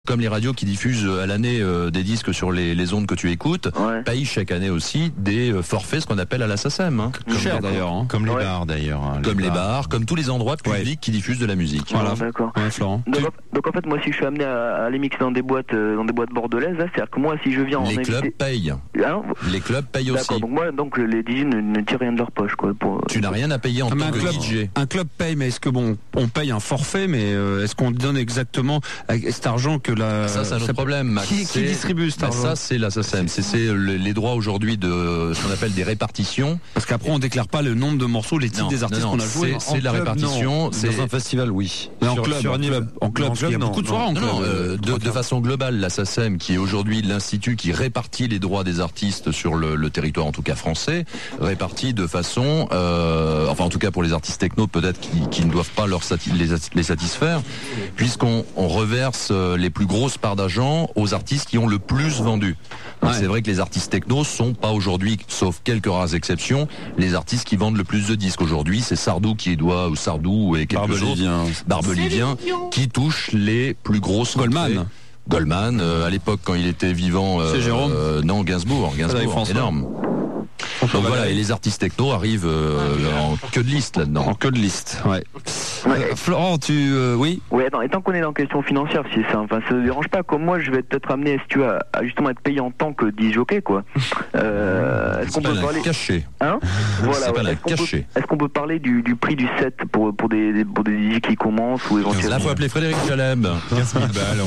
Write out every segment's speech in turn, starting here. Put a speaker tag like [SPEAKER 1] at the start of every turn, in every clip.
[SPEAKER 1] comme les radios qui diffusent à l'année des disques sur les ondes que tu écoutes, payent chaque année aussi des forfaits, ce qu'on appelle à la SACEM. Hein.
[SPEAKER 2] Cher d'ailleurs. Hein.
[SPEAKER 3] Comme les bars d'ailleurs. Hein,
[SPEAKER 1] comme les bars, comme tous les endroits publics qui diffusent de la musique.
[SPEAKER 2] Voilà.
[SPEAKER 4] D'accord.
[SPEAKER 2] Ouais, Florent.
[SPEAKER 4] Donc en fait, moi, si je suis amené à les mixer dans des boîtes bordelaises, là, c'est-à-dire que moi, si je viens en
[SPEAKER 1] les clubs payent.
[SPEAKER 4] Hein,
[SPEAKER 1] les clubs payent aussi.
[SPEAKER 4] D'accord. Donc moi, les DJ ne tirent rien de leur poche, quoi.
[SPEAKER 1] Tu n'as rien à payer en tant que DJ.
[SPEAKER 2] Un club paye, mais est-ce que on paye un forfait, mais est-ce qu'on donne exactement cet argent que la
[SPEAKER 1] ça c'est un autre problème, Max.
[SPEAKER 2] Qui distribue cet argent ?
[SPEAKER 1] Ça c'est la SACEM. C'est les droits aujourd'hui de ce qu'on appelle des répartitions.
[SPEAKER 2] Parce qu'après on déclare pas le nombre de morceaux, les titres des artistes qu'on a joués.
[SPEAKER 1] C'est la répartition.
[SPEAKER 3] Dans un festival, oui.
[SPEAKER 2] Mais en club, il y a beaucoup de soirées en club.
[SPEAKER 1] De façon globale, la SACEM, qui est aujourd'hui l'institut qui répartit les droits des artistes sur le territoire, en tout cas français, répartit de façon, enfin en tout cas pour les artistes techno, peut-être qui ne doivent pas les satisfaire, puisqu'on reverse les plus grosses parts d'argent aux artistes qui ont le plus vendu. C'est vrai que les artistes techno sont pas aujourd'hui, sauf quelques rares exceptions, les artistes qui vendent le plus de disques aujourd'hui. C'est Sardou qui doit, ou Sardou et quelques autres, Barbelivien, qui touchent les plus grosses rentrées. Goldman, à l'époque quand il était vivant,
[SPEAKER 2] c'est Jérôme.
[SPEAKER 1] Non, Gainsbourg, énorme. Donc voilà, et les artistes techno arrivent en queue de liste là-dedans.
[SPEAKER 2] En queue de liste, ouais. Florent, oui.
[SPEAKER 4] Ouais, étant qu'on est dans la question financière, si ça ne dérange pas, comme moi, je vais peut-être amener, si tu veux, à justement être payé en tant que DJ jockey, quoi.
[SPEAKER 1] Est-ce qu'on peut parler caché?
[SPEAKER 4] Hein? Voilà. Est-ce qu'on peut parler du prix du set pour des DJ qui commencent ou éventuellement?
[SPEAKER 1] Là, faut appeler Frédéric Jaleb.
[SPEAKER 3] 15 000 balles au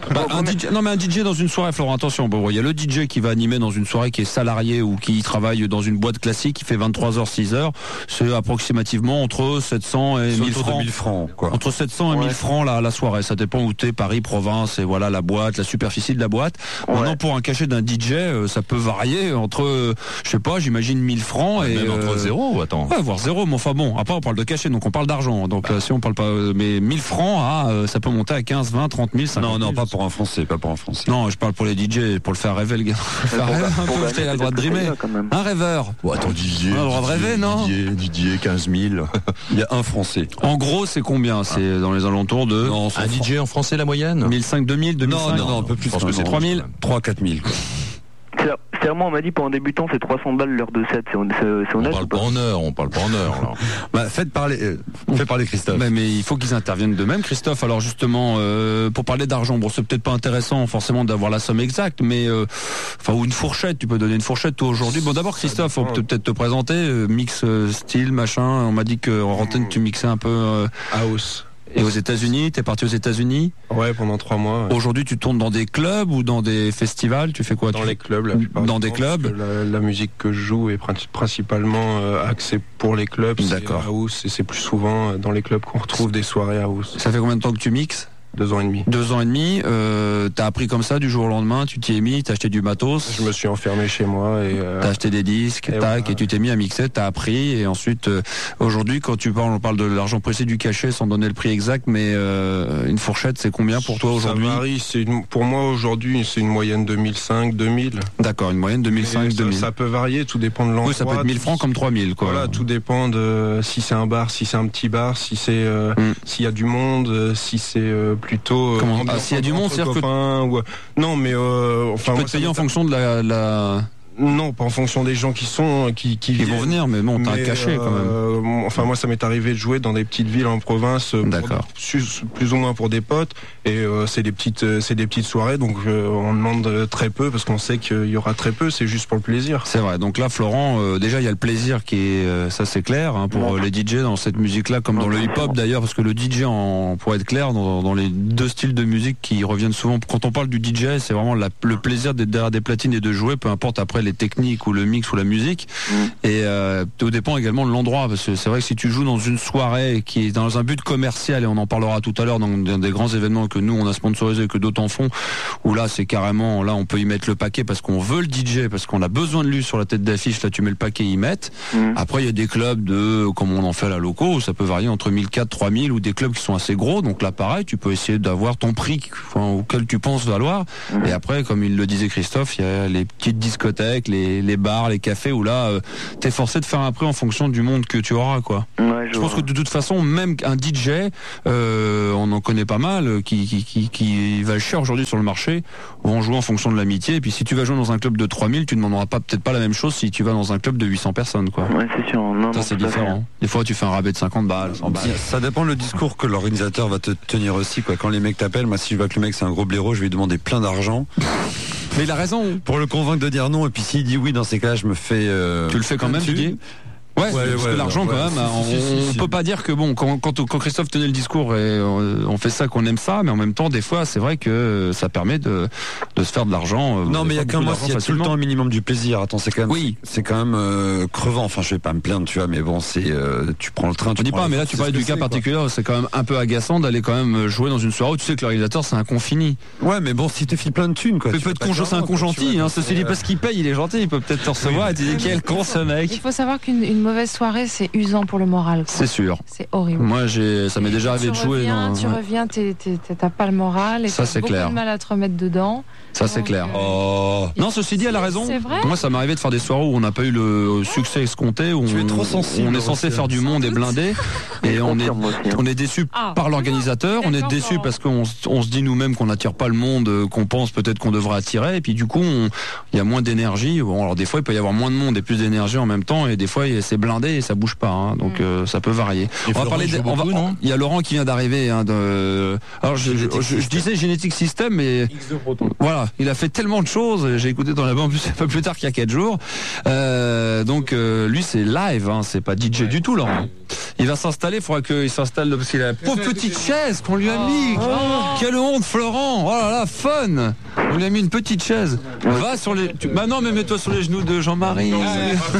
[SPEAKER 3] moins.
[SPEAKER 2] Un DJ dans une soirée, Florent, attention. Bon, il y a le DJ qui va animer dans une soirée qui est salarié ou qui travaille dans une boîte classique qui fait 23h, 6h. C'est approximativement entre 700 et 1000 francs.
[SPEAKER 3] 1000 francs, quoi.
[SPEAKER 2] Entre 700 et 1000 francs la soirée. Ça dépend où t'es, Paris, province, et voilà la boîte, la superficie de la boîte. Maintenant, pour un cachet d'un DJ, ça peut varier entre, je sais pas, j'imagine 1000 francs et.
[SPEAKER 1] Même entre 0, attends.
[SPEAKER 2] Ouais, voire 0, mais enfin bon. Après, on parle de cachet, donc on parle d'argent. Donc, si on parle pas, mais 1000 francs, ça peut monter à 15, 20, 30 000, 50 000.
[SPEAKER 3] Non, pas pour un Français, pas pour un Français.
[SPEAKER 2] Non, je parle pour les DJ, pour le faire rêver, le gars. Faire rêver un peu, il a le droit de dreamer. Un rêveur.
[SPEAKER 1] Bon, attends, DJ.
[SPEAKER 2] On a le droit de rêver, non?
[SPEAKER 1] DJ, 15 000.
[SPEAKER 3] Il y a un Français.
[SPEAKER 2] En gros, c'est combien? C'est dans les alentours de.
[SPEAKER 1] Non, un DJ en français, la moyenne?
[SPEAKER 2] 1500, 2000, 2005?
[SPEAKER 3] Non, un peu plus.
[SPEAKER 1] Je pense que c'est
[SPEAKER 2] 3000?
[SPEAKER 3] 3-4 000.
[SPEAKER 4] Clairement, on m'a dit pour un débutant, c'est 300 balles l'heure de set. C'est honnête.
[SPEAKER 1] On parle pas en heure, là.
[SPEAKER 3] Bah, faites parler Christophe.
[SPEAKER 2] Mais il faut qu'ils interviennent d'eux-mêmes, Christophe. Alors justement, pour parler d'argent, bon, c'est peut-être pas intéressant forcément d'avoir la somme exacte, mais ou une fourchette. Tu peux donner une fourchette toi aujourd'hui. Bon, d'abord Christophe, on peut peut-être te présenter. Mix style machin. On m'a dit que en antenne tu mixais un peu
[SPEAKER 5] house.
[SPEAKER 2] Et aux États-Unis, t'es parti aux États-Unis?
[SPEAKER 5] Ouais, pendant 3 mois. Ouais.
[SPEAKER 2] Aujourd'hui, tu tournes dans des clubs ou dans des festivals? Tu fais quoi?
[SPEAKER 5] Dans les clubs, la plupart
[SPEAKER 2] dans
[SPEAKER 5] du
[SPEAKER 2] des
[SPEAKER 5] temps,
[SPEAKER 2] clubs.
[SPEAKER 5] La musique que je joue est principalement axée pour les clubs.
[SPEAKER 2] D'accord.
[SPEAKER 5] C'est house et c'est plus souvent dans les clubs qu'on retrouve des soirées house.
[SPEAKER 2] Ça fait combien de temps que tu mixes?
[SPEAKER 5] 2 ans et demi.
[SPEAKER 2] 2 ans et demi, t'as appris comme ça du jour au lendemain, tu t'y es mis, t'as acheté du matos.
[SPEAKER 5] Je me suis enfermé chez moi et
[SPEAKER 2] t'as acheté des disques, et tu t'es mis à mixer, t'as appris et ensuite aujourd'hui quand on parle de l'argent pressé du cachet sans donner le prix exact, mais une fourchette c'est combien pour toi aujourd'hui?
[SPEAKER 5] Ça varie, pour moi aujourd'hui c'est une moyenne 2005, 2000.
[SPEAKER 2] D'accord, une moyenne 2005, 2000.
[SPEAKER 5] Ça peut varier, tout dépend de l'endroit.
[SPEAKER 2] Oui, ça peut être 1000 francs comme 3000 quoi.
[SPEAKER 5] Voilà, tout dépend de si c'est un bar, si c'est un petit bar, si c'est s'il y a du monde, si c'est plutôt
[SPEAKER 2] s'il y a du monde, c'est-à-dire que
[SPEAKER 5] non mais
[SPEAKER 2] tu peux te payer en fonction de la
[SPEAKER 5] Non, pas en fonction des gens qui
[SPEAKER 2] vont venir, mais bon, t'as un cachet quand même.
[SPEAKER 5] Enfin, moi, ça m'est arrivé de jouer dans des petites villes en province, plus ou moins pour des potes, et c'est des petites soirées, donc on demande très peu parce qu'on sait qu'il y aura très peu. C'est juste pour le plaisir.
[SPEAKER 2] C'est vrai. Donc là, Florent, déjà il y a le plaisir qui est, ça c'est clair, hein, pour les DJ dans cette musique-là, comme dans le hip-hop d'ailleurs, parce que le DJ, pour être clair, dans les deux styles de musique qui reviennent souvent, quand on parle du DJ, c'est vraiment le plaisir d'être derrière des platines et de jouer, peu importe après les techniques ou le mix ou la musique. Et tout dépend également de l'endroit, parce que c'est vrai que si tu joues dans une soirée qui est dans un but commercial, et on en parlera tout à l'heure dans des grands événements que nous on a sponsorisé et que d'autres en font, où là c'est carrément, là on peut y mettre le paquet parce qu'on veut le DJ, parce qu'on a besoin de lui sur la tête d'affiche, là tu mets le paquet, y mettent. Après il y a des clubs comme on en fait à la locaux, où ça peut varier entre 1400, 3000, ou des clubs qui sont assez gros, donc là pareil tu peux essayer d'avoir ton prix auquel tu penses valoir. Et après, comme il le disait Christophe, il y a les petites discothèques discothèques, les bars, les cafés, où là, t'es forcé de faire un prix en fonction du monde que tu auras, quoi.
[SPEAKER 4] Ouais,
[SPEAKER 2] je pense que de toute façon, même un DJ, on en connaît pas mal, qui va cher aujourd'hui sur le marché, vont jouer en fonction de l'amitié. Et puis si tu vas jouer dans un club de 3000, tu ne demanderas peut-être pas la même chose si tu vas dans un club de 800 personnes, quoi.
[SPEAKER 4] Ouais, c'est sûr. Non,
[SPEAKER 2] ça, c'est différent. Des fois, tu fais un rabais de 50 balles, 100 balles.
[SPEAKER 3] Ça dépend le discours que l'organisateur va te tenir aussi, quoi. Quand les mecs t'appellent, moi, si je vois que le mec c'est un gros blaireau, je vais lui demander plein d'argent.
[SPEAKER 2] Mais il a raison.
[SPEAKER 3] Pour le convaincre de dire non, et puis s'il dit oui, dans ces cas-là, je me fais.
[SPEAKER 2] Tu le fais quand même, Didier ? Ouais, parce que l'argent, quand même, on peut pas dire que bon, quand Christophe tenait le discours et on fait ça qu'on aime ça, mais en même temps, des fois, c'est vrai que ça permet de se faire de l'argent.
[SPEAKER 3] Non, mais il y a qu'un mois, il y a tout le temps un minimum du plaisir. Attends, c'est quand même, crevant. Enfin, je vais pas me plaindre, tu vois, mais bon, c'est, tu prends le train.
[SPEAKER 2] Tu dis pas, mais là, tu parlais du cas particulier, c'est quand même un peu agaçant d'aller quand même jouer dans une soirée où tu sais que le réalisateur, c'est un con fini.
[SPEAKER 3] Ouais, mais bon, si tu fais plein de thunes, quoi.
[SPEAKER 2] C'est un con gentil, hein. Ceci dit, parce qu'il paye, il est gentil, il peut peut-être te recevoir et tu dis quel con ce mec.
[SPEAKER 6] Il faut savoir qu'une mauvaise soirée, c'est usant pour le moral.
[SPEAKER 2] C'est sûr.
[SPEAKER 6] C'est horrible.
[SPEAKER 2] Moi, ça m'est déjà arrivé de jouer.
[SPEAKER 6] Tu reviens, t'as pas le moral et
[SPEAKER 2] ça,
[SPEAKER 6] t'as beaucoup de mal à te remettre dedans.
[SPEAKER 2] Ça, c'est clair. Non, ceci dit, elle a raison.
[SPEAKER 6] C'est vrai.
[SPEAKER 2] Moi, ça m'est arrivé de faire des soirées où on n'a pas eu le succès escompté, où
[SPEAKER 3] tu es trop sensible,
[SPEAKER 2] on est censé faire du monde et blindé, et on est déçu par l'organisateur, on est déçu parce qu'on se dit nous-mêmes qu'on n'attire pas le monde qu'on pense peut-être qu'on devrait attirer, et puis du coup, il y a moins d'énergie. Bon, alors des fois, il peut y avoir moins de monde et plus d'énergie en même temps, et des fois, c'est blindé et ça bouge pas, hein, donc ça peut varier.
[SPEAKER 1] Et on va parler
[SPEAKER 2] il y a Laurent qui vient d'arriver, hein, alors je disais Genetic System, mais voilà, il a fait tellement de choses, j'ai écouté dans l'album un peu plus tard qu'il y a 4 jours, donc lui c'est live, hein, c'est pas DJ du tout, Laurent. Il va s'installer, il faudra qu'il s'installe parce qu'il a la pauvre petite chaise qu'on lui a mis. Quelle honte, Florent. Oh là là, fun. On lui a mis une petite chaise. Va sur les. Bah non, mais mets-toi sur les genoux de Jean-Marie. Non,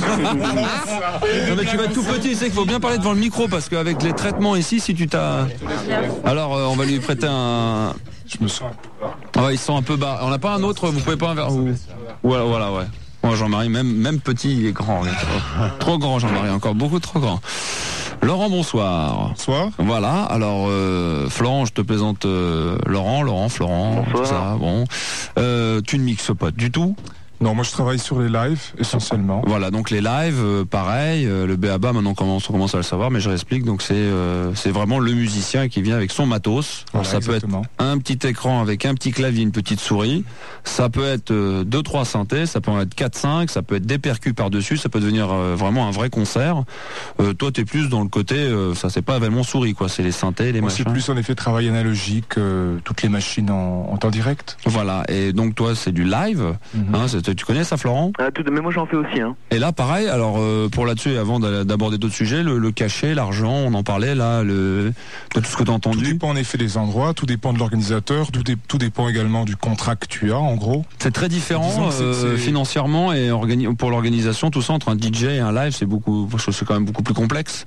[SPEAKER 2] mais tu vas être tout petit, tu sais qu'il faut bien parler devant le micro parce qu'avec les traitements ici, si tu t'as. Alors, on va lui prêter un.
[SPEAKER 7] Je me sens un peu bas.
[SPEAKER 2] Ouais, ils sont un peu bas. On n'a pas un autre, vous pouvez pas un verre. Voilà, ouais. Moi, Jean-Marie, même petit, il est grand. Trop grand, Jean-Marie, encore beaucoup trop grand. Laurent, bonsoir.
[SPEAKER 7] Bonsoir.
[SPEAKER 2] Voilà, alors Florent, je te présente Laurent, Florent,
[SPEAKER 4] bonsoir.
[SPEAKER 2] Ça, bon. Tu ne mixes pas du tout?
[SPEAKER 7] Non, moi je travaille sur les lives essentiellement.
[SPEAKER 2] Voilà, donc les lives, pareil, le B.A.B.A. maintenant on commence à le savoir, mais je réexplique. Donc c'est vraiment le musicien qui vient avec son matos.
[SPEAKER 7] Voilà,
[SPEAKER 2] ça
[SPEAKER 7] exactement.
[SPEAKER 2] peut être un petit écran avec un petit clavier, une petite souris. Ça peut être 2-3 synthés, ça peut être 4-5, ça peut être des percus par-dessus, ça peut devenir vraiment un vrai concert. Toi, t'es plus dans le côté, ça c'est pas vraiment souris, quoi. C'est les synthés, les machins.
[SPEAKER 7] C'est plus en effet travail analogique, toutes les machines en temps direct.
[SPEAKER 2] Voilà, et donc toi c'est du live, hein, tu connais ça, Florent?
[SPEAKER 4] Mais moi j'en fais aussi, hein.
[SPEAKER 2] Et là pareil, alors pour là-dessus, avant d'aborder d'autres sujets, le cachet, l'argent, on en parlait là, de tout ce que tu as entendu.
[SPEAKER 7] Tout dépend en effet des endroits, tout dépend de l'organisateur, tout dépend également du contrat que tu as en gros.
[SPEAKER 2] C'est très différent financièrement et pour l'organisation, tout ça entre un DJ et un live, c'est quand même beaucoup plus complexe.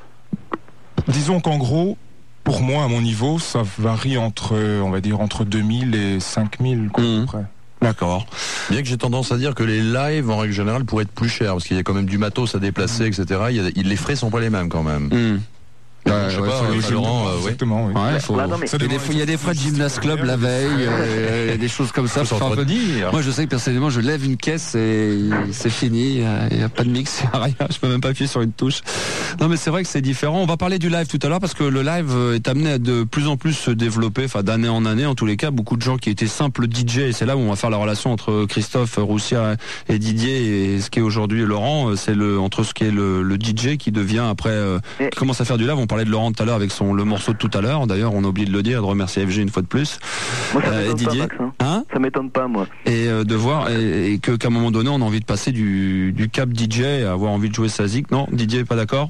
[SPEAKER 7] Disons qu'en gros, pour moi à mon niveau, ça varie entre 2000 et 5000 quoi, à peu près.
[SPEAKER 2] D'accord.
[SPEAKER 1] Bien que j'ai tendance à dire que les lives, en règle générale, pourraient être plus chers, parce qu'il y a quand même du matos à déplacer, etc. Les frais sont pas les mêmes quand même. Je sais pas, Laurent,
[SPEAKER 7] exactement, oui.
[SPEAKER 2] Il y a des frais de gymnast club la veille, des choses comme ça. Moi, je sais que personnellement, je lève une caisse et c'est fini. Il n'y a pas de mix, il n'y a rien. Je peux même pas appuyer sur une touche. Non, mais c'est vrai que c'est différent. On va parler du live tout à l'heure parce que le live est amené à de plus en plus se développer, enfin d'année en année. En tous les cas, beaucoup de gens qui étaient simples DJ, et c'est là où on va faire la relation entre Christophe Roussia et Didier et ce qui est aujourd'hui Laurent. C'est entre ce qui est le DJ qui devient après, qui commence à faire du live. On parlait de Laurent tout à l'heure avec le morceau de tout à l'heure. D'ailleurs, on a oublié de le dire, de remercier FG une fois de plus.
[SPEAKER 4] Moi, ça m'étonne
[SPEAKER 2] Didier,
[SPEAKER 4] pas, Max, hein. Ça m'étonne pas, moi.
[SPEAKER 2] Et de voir et qu'à un moment donné, on a envie de passer du cap DJ à avoir envie de jouer sa zik. Non, Didier, pas d'accord?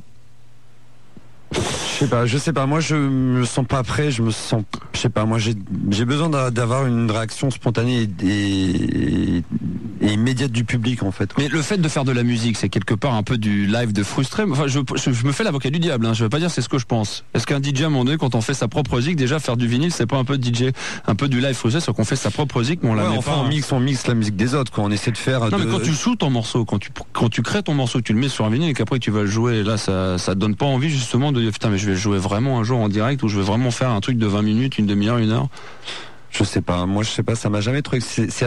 [SPEAKER 3] Je sais pas, moi je me sens pas prêt, je sais pas, moi j'ai besoin d'avoir une réaction spontanée et immédiate du public en fait.
[SPEAKER 2] Mais le fait de faire de la musique, c'est quelque part un peu du live de frustré. Enfin, je me fais l'avocat du diable, hein. Je veux pas dire c'est ce que je pense. Est-ce qu'un DJ à un moment donné, quand on fait sa propre musique, déjà faire du vinyle, c'est pas un peu DJ, un peu du live frustré, c'est qu'on fait sa propre musique, mais on la met pas.
[SPEAKER 3] On mixe la musique des autres, quand on essaie de faire.
[SPEAKER 2] Non, mais quand tu shoots ton morceau, quand tu crées ton morceau, tu le mets sur un vinyle et qu'après tu vas le jouer, là ça donne pas envie justement de dire putain mais je vais le jouer vraiment un jour en direct ou je vais vraiment faire un truc de 20 minutes, une demi-heure, une heure.
[SPEAKER 3] Je sais pas, moi je sais pas, ça m'a jamais trouvé. C'est assez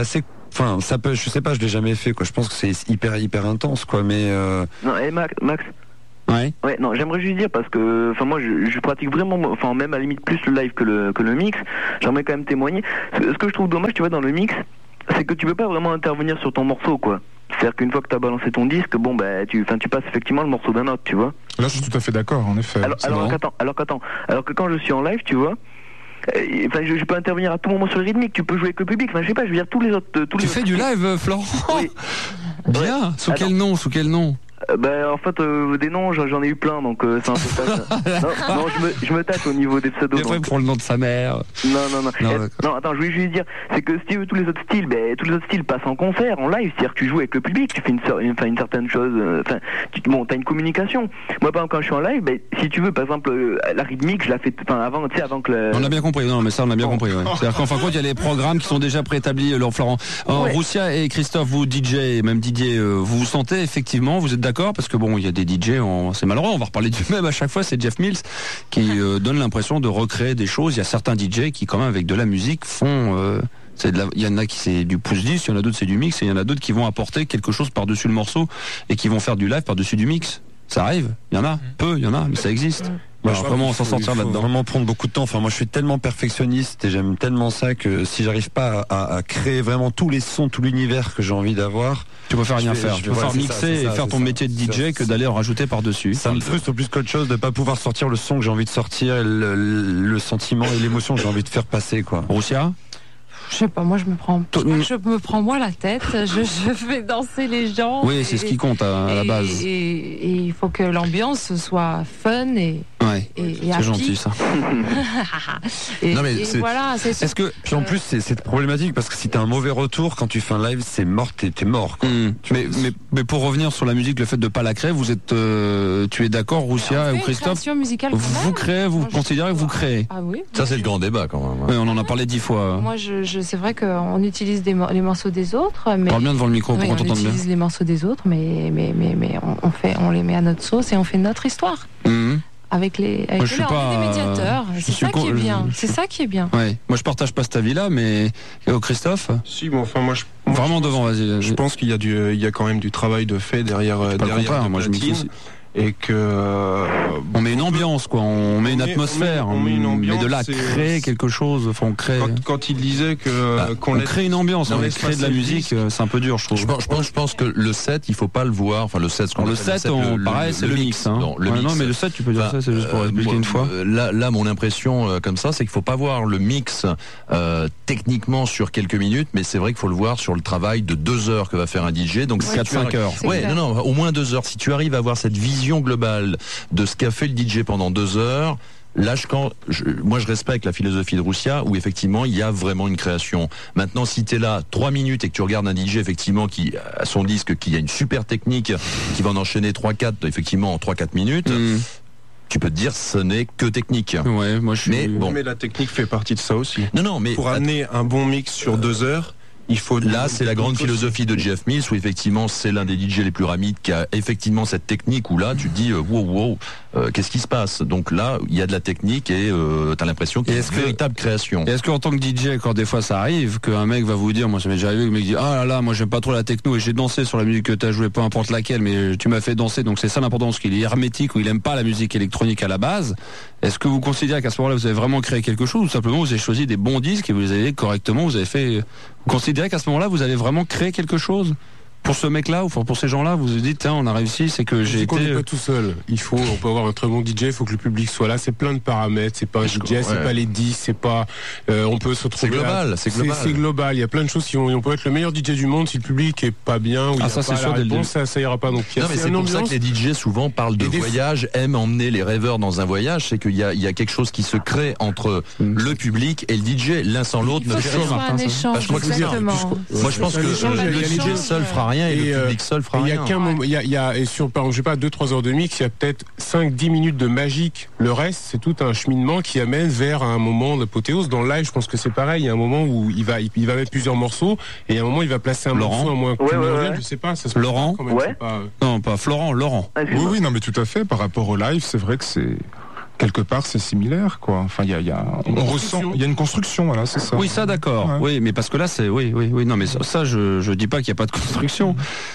[SPEAKER 3] Enfin, ça peut, je sais pas, je l'ai jamais fait, quoi. Je pense que c'est hyper intense, quoi. Mais
[SPEAKER 4] Non, Max.
[SPEAKER 2] Ouais.
[SPEAKER 4] Ouais, non, j'aimerais juste dire parce que, enfin, moi, je pratique vraiment, enfin, même à la limite plus le live que le mix. J'aimerais quand même témoigner. Ce que je trouve dommage, tu vois, dans le mix, c'est que tu peux pas vraiment intervenir sur ton morceau, quoi. C'est-à-dire qu'une fois que tu as balancé ton disque, bon, bah, tu passes effectivement le morceau d'un autre, tu vois.
[SPEAKER 7] Là, je suis tout à fait d'accord, en effet.
[SPEAKER 4] Alors que quand je suis en live, tu vois, enfin, je peux intervenir à tout moment sur le rythmique, tu peux jouer avec le public, enfin, je sais pas, je veux dire, tous les autres.
[SPEAKER 2] Tu fais du live, Florent?
[SPEAKER 4] Oui.
[SPEAKER 2] Bien.
[SPEAKER 4] Ouais.
[SPEAKER 2] Sous quel nom?
[SPEAKER 4] En fait, des noms, j'en ai eu plein, donc c'est un peu ça. Non, je me tâche au niveau des pseudos.
[SPEAKER 2] C'est vrai pour le nom de sa mère.
[SPEAKER 4] Non, attends, je voulais juste dire, c'est que si tu veux tous les autres styles passent en concert, en live, c'est-à-dire que tu joues avec le public, tu fais une certaine chose, t'as une communication. Moi, par exemple, quand je suis en live, si tu veux, par exemple, la rythmique, je la fais, avant que le...
[SPEAKER 2] On a bien compris, non, mais ça, on a bien compris, ouais. C'est-à-dire qu'en fin de compte, il y a les programmes qui sont déjà préétablis, Florent.
[SPEAKER 4] Ouais.
[SPEAKER 2] Roussia et Christophe, vous, DJ, et même Didier, vous sentez, effectivement, vous êtes d'accord? Parce que bon, il y a des DJ, c'est malheureux, on va reparler du même à chaque fois, c'est Jeff Mills qui donne l'impression de recréer des choses. Il y a certains DJ qui, quand même, avec de la musique, font... il y en a qui c'est du pouce-10, il y en a d'autres c'est du mix, et il y en a d'autres qui vont apporter quelque chose par-dessus le morceau et qui vont faire du live par-dessus du mix. Ça arrive, il y en a, peu, il y en a, mais ça existe. Alors, comment s'en sortir là-dedans?
[SPEAKER 3] Il faut vraiment prendre beaucoup de temps. Enfin, moi, je suis tellement perfectionniste et j'aime tellement ça que si j'arrive pas à créer vraiment tous les sons, tout l'univers que j'ai envie d'avoir,
[SPEAKER 2] tu peux faire rien faire. Tu peux faire mixer et faire ton métier de DJ que d'aller en rajouter par-dessus.
[SPEAKER 3] Ça me frustre plus qu'autre chose de pas pouvoir sortir le son que j'ai envie de sortir, le sentiment et l'émotion que j'ai envie de faire passer, quoi.
[SPEAKER 2] Roussia?
[SPEAKER 6] Je sais pas, moi je me prends moi la tête, je fais danser les gens.
[SPEAKER 2] Oui, c'est ce qui compte à la base.
[SPEAKER 6] Et il faut que l'ambiance soit fun et
[SPEAKER 2] c'est gentil ça.
[SPEAKER 6] Voilà,
[SPEAKER 3] est-ce que puis en plus c'est problématique parce que si t'as un mauvais retour quand tu fais un live, c'est mort, t'es mort. Quoi.
[SPEAKER 2] Mais pour revenir sur la musique, le fait de pas la créer, vous êtes tu es d'accord, Roussia ou Christophe? Vous créez, vous considérez que vous créez?
[SPEAKER 6] Ah oui.
[SPEAKER 1] Ça c'est le grand débat quand même.
[SPEAKER 2] Oui, on en a parlé 10 fois.
[SPEAKER 6] Moi c'est vrai qu'on utilise les morceaux des autres, mais
[SPEAKER 2] parle bien devant le micro pour qu'on t'entende bien.
[SPEAKER 6] On utilise les morceaux des autres, mais on les met à notre sauce et on fait notre histoire. Avec les médiateurs. C'est ça qui est bien. C'est ça qui est bien.
[SPEAKER 2] Ouais. Moi, je partage pas cet avis-là, mais Christophe.
[SPEAKER 5] Si, bon, enfin, moi,
[SPEAKER 2] vraiment devant. Vas-y.
[SPEAKER 5] Je pense qu'il y a quand même du travail de fait derrière.
[SPEAKER 2] Moi, je me dis.
[SPEAKER 5] Et que
[SPEAKER 2] on met une ambiance, quoi. On met une atmosphère.
[SPEAKER 5] On met une ambiance.
[SPEAKER 2] Mais de là créer quelque chose. Enfin, on crée.
[SPEAKER 5] Quand il disait
[SPEAKER 2] qu'on crée une ambiance, on crée de la musique, c'est un peu dur, je trouve.
[SPEAKER 1] Je pense que le set, il faut pas le voir. Enfin, le set,
[SPEAKER 2] pareil, c'est le mix.
[SPEAKER 1] Non, mais
[SPEAKER 2] le set, tu peux dire ça, c'est juste pour expliquer une fois.
[SPEAKER 1] Là, mon impression comme ça, c'est qu'il faut pas voir le mix techniquement sur quelques minutes, mais c'est vrai qu'il faut le voir sur le travail de 2 heures que va faire un DJ. Donc
[SPEAKER 2] 4-5 heures.
[SPEAKER 1] Ouais, non, au moins 2 heures. Si tu arrives à avoir cette vision globale de ce qu'a fait le DJ pendant 2 heures, là, moi je respecte la philosophie de Roussia où effectivement il y a vraiment une création. Maintenant, si tu es là 3 minutes et que tu regardes un DJ effectivement qui a son disque, qui a une super technique, qui va en enchaîner 3-4 effectivement en 3-4 minutes, tu peux te dire ce n'est que technique.
[SPEAKER 2] Ouais, moi je suis...
[SPEAKER 5] Mais la technique fait partie de ça aussi.
[SPEAKER 1] Non, mais
[SPEAKER 5] pour amener un bon mix sur 2 heures, il faut...
[SPEAKER 1] Là, c'est la grande philosophie de Jeff Mills où effectivement c'est l'un des DJ les plus rapides qui a effectivement cette technique où là tu te dis wow, qu'est-ce qui se passe? Donc là, il y a de la technique et t'as l'impression qu'il y a une véritable création.
[SPEAKER 2] Et est-ce qu'en tant que DJ, quand des fois ça arrive, qu'un mec va vous dire, moi ça m'est déjà arrivé, le mec dit ah là, moi j'aime pas trop la techno et j'ai dansé sur la musique que t'as joué, peu importe laquelle, mais tu m'as fait danser, donc c'est ça l'important, parce qu'il est hermétique ou il aime pas la musique électronique à la base. Est-ce que vous considérez qu'à ce moment-là vous avez vraiment créé quelque chose, ou simplement vous avez choisi des bons disques et vous les avez correctement, vous considérez qu'à ce moment-là vous avez vraiment créé quelque chose pour ce mec-là ou pour ces gens-là? Vous vous dites on a réussi, c'est que j'ai été...
[SPEAKER 8] On n'est pas tout seul. On peut avoir un très bon DJ, il faut que le public soit là. C'est plein de paramètres. C'est pas un DJ, c'est pas les 10, c'est pas. On peut se retrouver.
[SPEAKER 1] C'est global.
[SPEAKER 8] C'est global. Il y a plein de choses on peut être le meilleur DJ du monde si le public est pas bien. Ou
[SPEAKER 2] ça c'est sûr.
[SPEAKER 8] Ça ira pas. Donc
[SPEAKER 1] c'est pour ça que les DJ souvent parlent de voyage, aiment emmener les rêveurs dans un voyage. C'est qu'il y a quelque chose qui se crée entre le public et le DJ. L'un sans l'autre ne fait
[SPEAKER 6] rien.
[SPEAKER 1] Moi je pense que le DJ seul fera rien et le public seul fera rien.
[SPEAKER 8] Il y a et sur par exemple, je sais pas 2-3 heures de mix, il y a peut-être 5-10 minutes de magique. Le reste, c'est tout un cheminement qui amène vers un moment d'apothéose. Dans le live, je pense que c'est pareil. Il y a un moment où il va mettre plusieurs morceaux et il y a un moment il va placer un morceau à moins
[SPEAKER 4] je
[SPEAKER 8] sais pas. Ça se
[SPEAKER 2] Laurent.
[SPEAKER 8] Quand même,
[SPEAKER 2] Non, pas Florent. Laurent.
[SPEAKER 7] Oui, non, mais tout à fait. Par rapport au live, c'est vrai que quelque part c'est similaire, quoi. Enfin, on ressent, il y a une construction, voilà, c'est ça.
[SPEAKER 2] Oui, ça d'accord. Ouais. Oui, mais parce que là c'est, oui, non, mais ça, je dis pas qu'il n'y a pas de construction.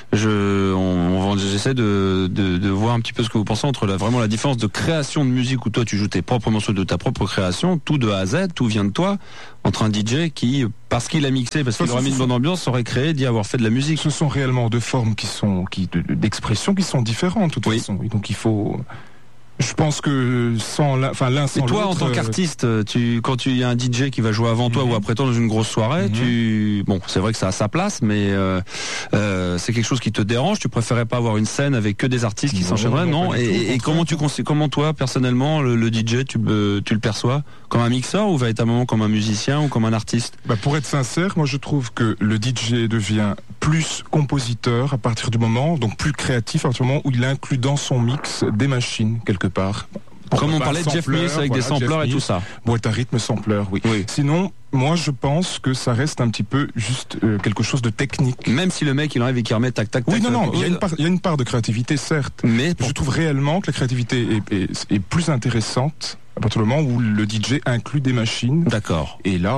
[SPEAKER 2] J'essaie de voir un petit peu ce que vous pensez entre vraiment la différence de création de musique où toi tu joues tes propres morceaux de ta propre création, tout de A à Z, tout vient de toi, entre un DJ qui, parce qu'il a mixé, parce qu'il aura mis une bonne ambiance, aurait créé d'y avoir fait de la musique.
[SPEAKER 7] Ce sont réellement deux formes d'expression qui sont différentes, de toute façon. Et donc il faut. Je pense que l'un sans l'autre.
[SPEAKER 2] Et toi, en tant qu'artiste, quand il y a un DJ qui va jouer avant toi ou après toi dans une grosse soirée, bon, c'est vrai que ça a sa place, mais c'est quelque chose qui te dérange. Tu préférais pas avoir une scène avec que des artistes qui s'enchaîneraient, non? Et comment toi, personnellement, le DJ, tu le perçois? Comme un mixeur ou véritablement comme un musicien ou comme un artiste?
[SPEAKER 7] Pour être sincère, moi je trouve que le DJ devient plus compositeur à partir du moment, donc plus créatif à partir du moment où il inclut dans son mix des machines quelque part.
[SPEAKER 2] Comme on parlait de Jeff Mills avec des sampleurs et tout ça.
[SPEAKER 7] Boîte à rythme, sampleur, oui. Sinon, moi je pense que ça reste un petit peu juste quelque chose de technique.
[SPEAKER 2] Même si le mec il arrive et qu'il remet tac tac tac.
[SPEAKER 7] Oui, non, il y a une part de créativité, certes. Mais je trouve réellement que la créativité est plus intéressante à partir du moment où le DJ inclut des machines.
[SPEAKER 2] D'accord.
[SPEAKER 7] Et là,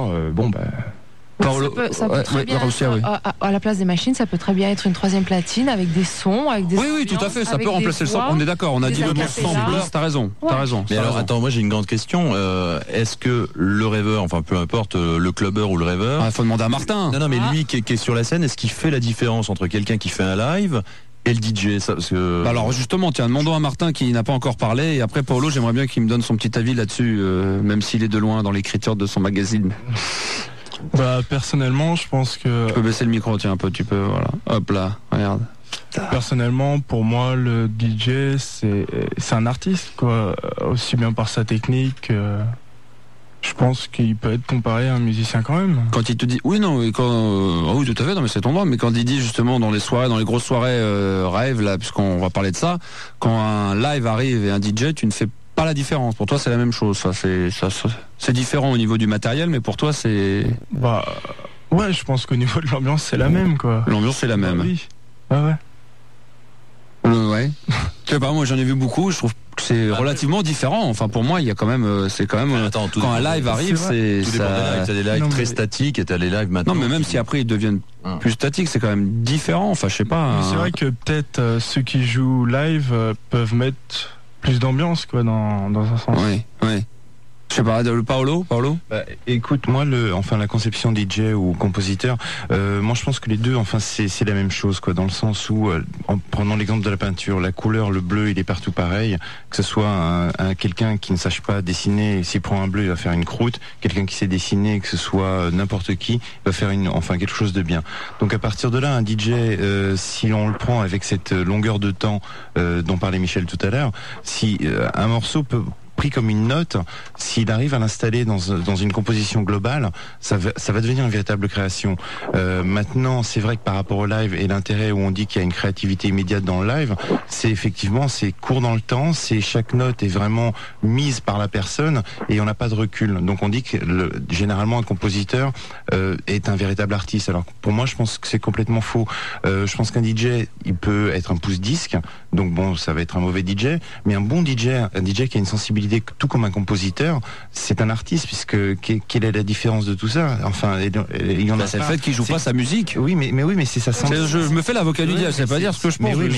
[SPEAKER 6] ça peut très bien être, à la place des machines, ça peut très bien être une troisième platine avec des sons, avec des.
[SPEAKER 2] Oui, tout à fait. Ça peut remplacer le sample. On est d'accord. On a dit le mot sampleur. T'as raison.
[SPEAKER 1] Mais alors, attends, moi j'ai une grande question. Est-ce que le rêveur, enfin peu importe le clubbeur ou le rêveur,
[SPEAKER 2] faut demander à Martin.
[SPEAKER 1] Non, mais lui qui est sur la scène, est-ce qu'il fait la différence entre quelqu'un qui fait un live et le DJ, ça, parce que...
[SPEAKER 2] Alors justement, tiens, demandons à Martin qui n'a pas encore parlé, et après Paolo, j'aimerais bien qu'il me donne son petit avis là-dessus, même s'il est de loin dans l'écriture de son magazine.
[SPEAKER 9] Personnellement, je pense que...
[SPEAKER 2] Tu peux baisser le micro, tiens un peu, tu peux, voilà. Hop là, regarde.
[SPEAKER 9] Personnellement, pour moi, le DJ, c'est un artiste, quoi, aussi bien par sa technique... Je pense qu'il peut être comparé à un musicien quand même.
[SPEAKER 2] Quand il te dit, oui, non, oui, oui, tout à fait, non, mais c'est ton droit, mais quand il dit justement dans les soirées, dans les grosses soirées rêve, là, puisqu'on va parler de ça, quand un live arrive et un DJ, tu ne fais pas la différence. Pour toi, c'est la même chose. C'est différent au niveau du matériel, mais pour toi, c'est...
[SPEAKER 9] Ouais, je pense qu'au niveau de l'ambiance, c'est la même, quoi.
[SPEAKER 2] L'ambiance, c'est la même.
[SPEAKER 9] Oui. Ouais.
[SPEAKER 2] Ouais. Je sais pas, moi j'en ai vu beaucoup, je trouve que c'est relativement différent. Enfin pour moi, il y a quand même c'est quand même quand un live arrive, c'est
[SPEAKER 1] ça. T'as des lives très statiques et t'as les lives maintenant.
[SPEAKER 2] Non, mais même si après ils deviennent plus statiques, c'est quand même différent. Enfin, je sais pas.
[SPEAKER 9] C'est vrai que peut-être ceux qui jouent live peuvent mettre plus d'ambiance, quoi, dans un sens.
[SPEAKER 2] Oui. Je sais pas, Paolo.
[SPEAKER 3] Écoute, moi, la conception DJ ou compositeur, moi je pense que les deux, c'est la même chose, quoi, dans le sens où, en prenant l'exemple de la peinture, la couleur, le bleu, il est partout pareil. Que ce soit quelqu'un qui ne sache pas dessiner, s'il prend un bleu, il va faire une croûte. Quelqu'un qui sait dessiner, que ce soit n'importe qui, va faire quelque chose de bien. Donc à partir de là, un DJ, si on le prend avec cette longueur de temps dont parlait Michel tout à l'heure, si un morceau peut pris comme une note, s'il arrive à l'installer dans une composition globale, ça va devenir une véritable création. Maintenant, c'est vrai que par rapport au live et l'intérêt où on dit qu'il y a une créativité immédiate dans le live, c'est effectivement, c'est court dans le temps, chaque note est vraiment mise par la personne et on n'a pas de recul. Donc on dit que généralement un compositeur est un véritable artiste. Alors pour moi, je pense que c'est complètement faux. Je pense qu'un DJ, il peut être un pouce-disque, donc bon, ça va être un mauvais DJ, mais un bon DJ, un DJ qui a une sensibilité tout comme un compositeur, c'est un artiste, puisque quelle est la différence de tout ça? Enfin, il y en a.
[SPEAKER 2] C'est le fait qu'il joue pas sa musique.
[SPEAKER 3] Oui, mais c'est ça.
[SPEAKER 2] Je me fais l'avocat du diable, c'est pas dire ce que je pense.
[SPEAKER 3] Mais oui,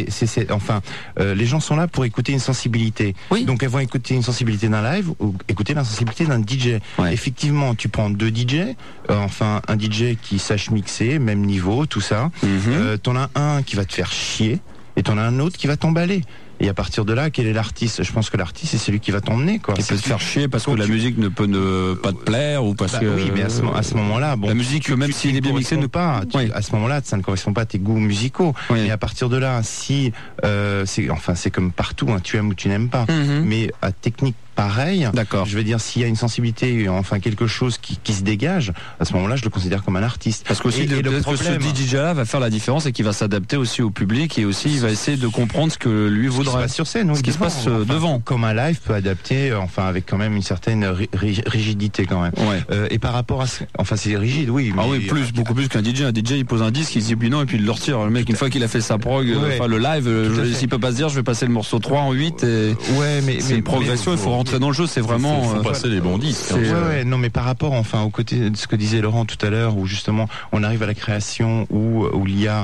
[SPEAKER 3] mais les gens sont là pour écouter une sensibilité. Oui. Donc elles vont écouter une sensibilité d'un live ou écouter la sensibilité d'un DJ. Ouais. Effectivement, tu prends deux DJ, un DJ qui sache mixer, même niveau, tout ça. T'en as un qui va te faire chier et t'en as un autre qui va t'emballer. Et à partir de là, quel est l'artiste? Je pense que l'artiste, c'est celui qui va t'emmener, quoi.
[SPEAKER 2] Il peut te faire chier parce que la musique ne peut pas te plaire ou parce que...
[SPEAKER 3] Oui, mais à ce moment-là, bon...
[SPEAKER 2] La musique, même s'il est bien mixé, ne
[SPEAKER 3] pas. À ce moment-là, ça ne correspond pas à tes goûts musicaux. Et à partir de là, si... c'est comme partout, tu aimes ou tu n'aimes pas. Mais à technique pareil, je veux dire, s'il y a une sensibilité, quelque chose qui se dégage, à ce moment-là, je le considère comme un artiste.
[SPEAKER 2] Parce qu'aussi, peut-être que ce DJ-là va faire la différence et qu'il va s'adapter aussi au public et aussi il va essayer de comprendre ce que lui vaut faudrait.
[SPEAKER 3] Se passe sur scène, oui,
[SPEAKER 2] ce qui se passe devant.
[SPEAKER 3] Comme un live peut adapter, avec quand même une certaine rigidité quand même.
[SPEAKER 2] Ouais.
[SPEAKER 3] Et par rapport à, c'est rigide, oui.
[SPEAKER 2] Ah oui, beaucoup plus qu'un DJ. Un DJ, il pose un disque, il dit puis non, et puis il le retire. Le mec, une fois qu'il a fait sa prog, le live, s'il peut pas se dire, je vais passer le morceau 3 en 8 et.
[SPEAKER 3] Ouais, mais
[SPEAKER 2] c'est une progression, il faut rentrer dans le jeu, c'est vraiment.
[SPEAKER 1] Faut passer les bons disques.
[SPEAKER 3] Non, mais par rapport, au côté de ce que disait Laurent tout à l'heure, où justement, on arrive à la création où il y a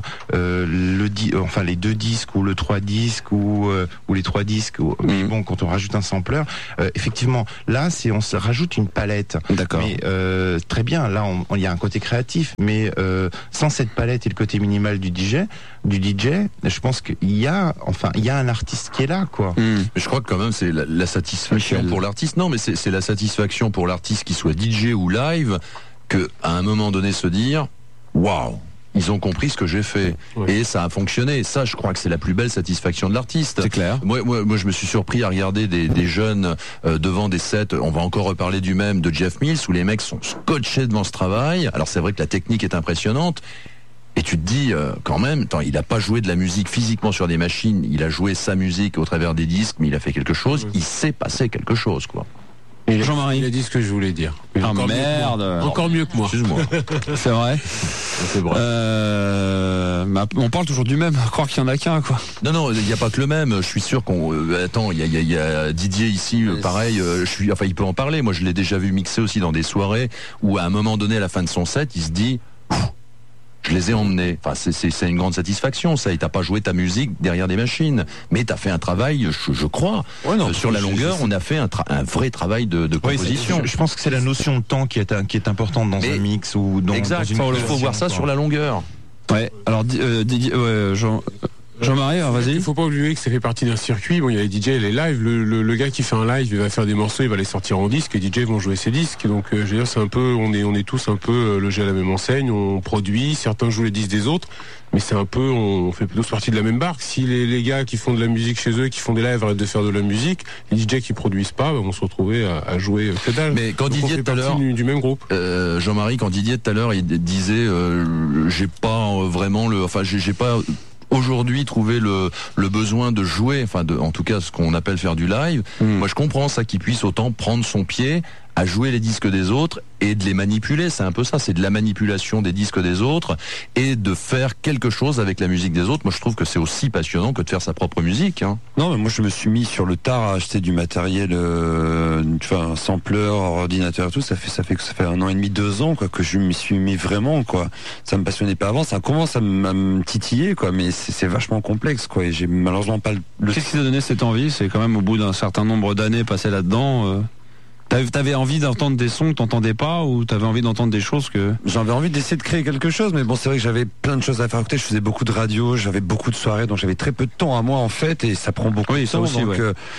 [SPEAKER 3] les 2 disques ou le 3 disques ou les 3 disques. Mais bon, quand on rajoute un sampler, effectivement, là, on se rajoute une palette.
[SPEAKER 2] D'accord.
[SPEAKER 3] Mais très bien, là, il y a un côté créatif, mais sans cette palette et le côté minimal du DJ, je pense qu'il y a un artiste qui est là, quoi.
[SPEAKER 1] Mais je crois que quand même c'est la satisfaction pour l'artiste. Non, mais c'est la satisfaction pour l'artiste, qu'il soit DJ ou live, que à un moment donné se dire waouh, ils ont compris ce que j'ai fait et ça a fonctionné. Ça, je crois que c'est la plus belle satisfaction de l'artiste.
[SPEAKER 2] C'est clair.
[SPEAKER 1] Moi, je me suis surpris à regarder des jeunes devant des sets. On va encore reparler du même de Jeff Mills, où les mecs sont scotchés devant ce travail. Alors c'est vrai que la technique est impressionnante. Et tu te dis, quand même, il a pas joué de la musique physiquement sur des machines, il a joué sa musique au travers des disques, mais il a fait quelque chose, il s'est passé quelque chose, quoi.
[SPEAKER 8] Et Jean-Marie, il a dit ce que je voulais dire.
[SPEAKER 2] Encore merde.
[SPEAKER 8] Encore mieux que moi.
[SPEAKER 1] Excuse-moi.
[SPEAKER 2] C'est vrai.
[SPEAKER 1] C'est vrai.
[SPEAKER 2] On parle toujours du même, à croire qu'il y en a qu'un, quoi.
[SPEAKER 1] Non, il n'y a pas que le même. Je suis sûr qu'on. Attends, il y a Didier ici, pareil. Il peut en parler. Moi, je l'ai déjà vu mixer aussi dans des soirées où, à un moment donné, à la fin de son set, il se dit. Je les ai emmenés. Enfin, c'est une grande satisfaction, ça. Et t'as pas joué ta musique derrière des machines, mais t'as fait un travail, je crois. Sur la longueur, on a fait un vrai travail de composition.
[SPEAKER 3] Je pense que c'est la notion de temps qui est importante dans un mix ou dans.
[SPEAKER 1] Exact. Il faut voir ça sur la longueur.
[SPEAKER 2] Ouais. Alors, Didier, Jean-Marie, vas-y.
[SPEAKER 8] Il faut pas oublier que ça fait partie d'un circuit. Bon, il y a les DJ et les lives. Le gars qui fait un live, il va faire des morceaux, il va les sortir en disque. Les DJ vont jouer ses disques. Donc, je veux dire, c'est un peu, on est tous un peu logés à la même enseigne. On produit. Certains jouent les disques des autres, mais c'est un peu, on fait plutôt partie de la même barque. Si les gars qui font de la musique chez eux, qui font des lives, arrêtent de faire de la musique, les DJ qui produisent pas, vont se retrouver à jouer que dalle.
[SPEAKER 1] Mais quand Didier tout à l'heure,
[SPEAKER 8] du même groupe.
[SPEAKER 1] Jean-Marie, quand Didier tout à l'heure, il disait, j'ai pas vraiment j'ai pas aujourd'hui trouver le besoin de jouer, en tout cas ce qu'on appelle faire du live. Moi je comprends ça, qu'il puisse autant prendre son pied à jouer les disques des autres et de les manipuler. C'est un peu ça, c'est de la manipulation des disques des autres et de faire quelque chose avec la musique des autres. Moi je trouve que c'est aussi passionnant que de faire sa propre musique, hein.
[SPEAKER 10] Non, mais moi je me suis mis sur le tard à acheter du matériel, un sampleur, ordinateur et tout. Ça fait 1 an et demi, 2 ans, quoi, que je m'y suis mis vraiment, quoi. Ça me passionnait pas avant, ça commence à me titiller, quoi, mais c'est vachement complexe, quoi, et j'ai malheureusement pas le...
[SPEAKER 2] Qu'est-ce qui t'a donné cette envie? C'est quand même au bout d'un certain nombre d'années passées là-dedans, t'avais envie d'entendre des sons que t'entendais pas, ou t'avais envie d'entendre des choses que...
[SPEAKER 10] J'avais envie d'essayer de créer quelque chose, mais bon, c'est vrai que j'avais plein de choses à faire à côté. Je faisais beaucoup de radio, j'avais beaucoup de soirées, donc j'avais très peu de temps à moi, en fait, et ça prend beaucoup de temps.
[SPEAKER 2] Aussi, donc,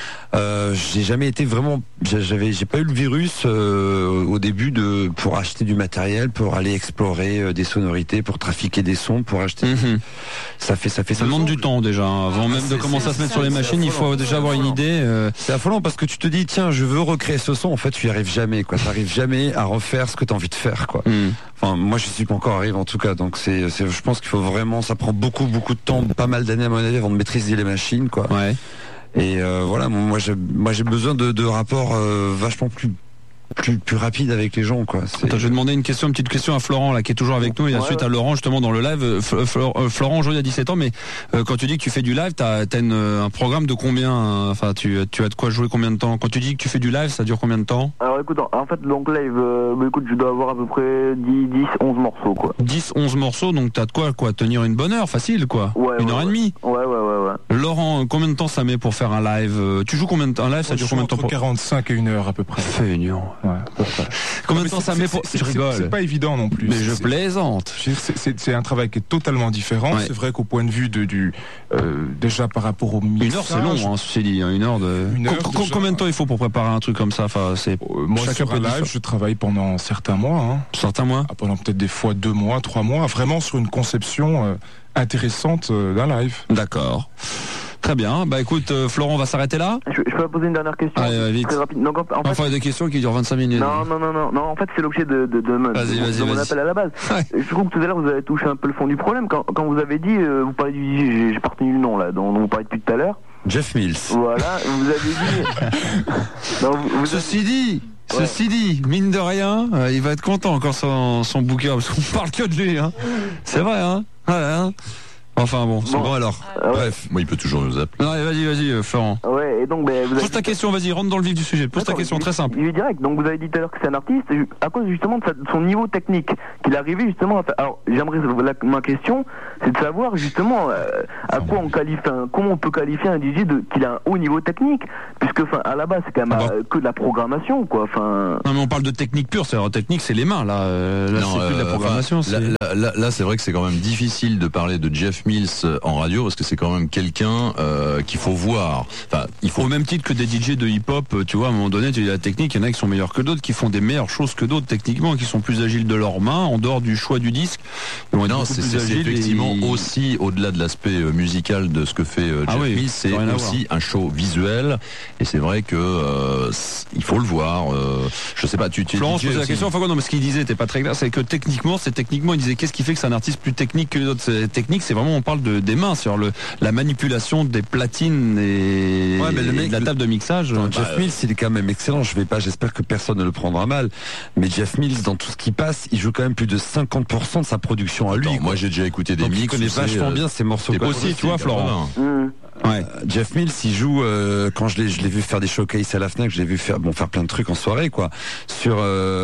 [SPEAKER 10] j'ai jamais été vraiment... J'ai pas eu le virus au début pour acheter du matériel, pour aller explorer des sonorités, pour trafiquer des sons, pour acheter... Ça
[SPEAKER 2] demande du temps, déjà. Avant même de commencer à se mettre sur les machines, il faut déjà avoir une idée.
[SPEAKER 10] C'est affolant, parce que tu te dis, tiens, je veux recréer ce son. En fait, tu y arrives jamais, quoi. T'arrives jamais à refaire ce que t'as envie de faire, quoi. Enfin, moi, je suis pas encore arrivé, en tout cas. Donc, je pense qu'il faut vraiment, ça prend beaucoup de temps, pas mal d'années à mon avis, avant de maîtriser les machines, quoi.
[SPEAKER 2] Ouais.
[SPEAKER 10] Et voilà, moi j'ai besoin de rapports vachement plus rapide avec les gens, quoi.
[SPEAKER 2] Attends, je vais demander une petite question à Florent là, qui est toujours avec nous, et ensuite à Laurent justement dans le live. Florent, aujourd'hui à 17 ans, mais quand tu dis que tu fais du live, t'as un programme de combien, enfin tu as de quoi jouer combien de temps? Quand tu dis que tu fais du live, ça dure combien de temps?
[SPEAKER 4] Alors écoute, en fait donc live, écoute, je dois avoir à peu près 10-11 morceaux, quoi.
[SPEAKER 2] 10-11 morceaux, donc t'as de quoi tenir une bonne heure, facile, quoi. Une heure et demie.
[SPEAKER 4] Ouais.
[SPEAKER 2] Laurent, combien de temps ça met pour faire un live? Tu joues combien de temps? Un live, ça dure combien de temps?
[SPEAKER 7] 45 et 1 heure à peu près.
[SPEAKER 2] Feignant. Ouais. Combien de temps ça met pour... Je rigole.
[SPEAKER 7] C'est pas évident non plus.
[SPEAKER 2] Mais je plaisante.
[SPEAKER 7] C'est un travail qui est totalement différent. Ouais. C'est vrai qu'au point de vue déjà par rapport au mixage...
[SPEAKER 2] 1 heure, c'est long, hein, ceci dit. 1 heure de... Combien de temps il faut pour préparer un truc comme ça? Enfin,
[SPEAKER 7] moi, sur un live, je travaille pendant certains mois. Hein.
[SPEAKER 2] Certains mois?
[SPEAKER 7] Pendant peut-être des fois 2 mois, 3 mois. Vraiment sur une conception intéressante d'un live.
[SPEAKER 2] D'accord. Très bien. Bah écoute, Florent, on va s'arrêter là.
[SPEAKER 4] Je peux poser une dernière question?
[SPEAKER 2] Allez, vite.
[SPEAKER 4] Très rapide. Donc, en fait,
[SPEAKER 2] enfin, des questions qui durent 25 minutes.
[SPEAKER 4] Non, en fait, c'est l'objet de mon appel à la base. Ouais. Je trouve que tout à l'heure, vous avez touché un peu le fond du problème. Quand vous avez dit, vous parlez du DJ, j'ai pas retenu le nom là, dont vous parlez depuis tout à l'heure.
[SPEAKER 10] Jeff Mills.
[SPEAKER 4] Voilà, vous avez dit. Non,
[SPEAKER 2] Ceci dit, mine de rien, il va être content quand son booker, parce qu'on parle que de lui, hein. C'est vrai, hein. Ouais, hein. Enfin bon, alors.
[SPEAKER 1] Bref, moi il peut toujours nous appeler.
[SPEAKER 2] Non, vas-y, Florent.
[SPEAKER 4] Ouais, et donc,
[SPEAKER 2] pose ta question, vas-y, rentre dans le vif du sujet. Pose ta question, très simple.
[SPEAKER 4] Il est direct. Donc vous avez dit tout à l'heure que c'est un artiste à cause justement de son niveau technique, qu'il arrivait justement à faire. Alors j'aimerais, ma question, c'est de savoir justement à quoi on qualifie, comment on peut qualifier un DJ qu'il a un haut niveau technique, puisque à la base c'est quand même que de la programmation, quoi.
[SPEAKER 2] Non mais on parle de technique pure, c'est-à-dire technique, c'est les mains là. Non, c'est plus de la programmation.
[SPEAKER 1] Là, c'est vrai que c'est quand même difficile de parler de Jeff Mills en radio parce que c'est quand même quelqu'un qu'il faut voir. Enfin, il faut
[SPEAKER 2] au même titre que des DJ de hip-hop, tu vois, à un moment donné, tu dis la technique, il y en a qui sont meilleurs que d'autres, qui font des meilleures choses que d'autres techniquement, qui sont plus agiles de leurs mains, en dehors du choix du disque.
[SPEAKER 1] Non, c'est effectivement aussi au-delà de l'aspect musical de ce que fait Jeff Mills, c'est aussi un show visuel. Et c'est vrai que il faut le voir. Je sais pas,
[SPEAKER 2] Florent, je posais la question. Enfin non, mais ce qu'il disait, t'es pas très clair. C'est que techniquement, il disait qu'est-ce qui fait que c'est un artiste plus technique que les autres. Technique, c'est vraiment, on parle des mains, sur la manipulation des platines et de la table de mixage.
[SPEAKER 10] Jeff Mills, il est quand même excellent. J'espère que personne ne le prendra mal. Mais Jeff Mills, dans tout ce qui passe, il joue quand même plus de 50% de sa production à lui.
[SPEAKER 1] Moi, j'ai déjà écouté des mix.
[SPEAKER 10] Il connaît vachement bien ces morceaux.
[SPEAKER 2] Aussi, tu vois, Florent.
[SPEAKER 10] Jeff Mills, il joue quand je l'ai vu faire des showcases à la Fnac, je l'ai vu faire plein de trucs en soirée, quoi. Sur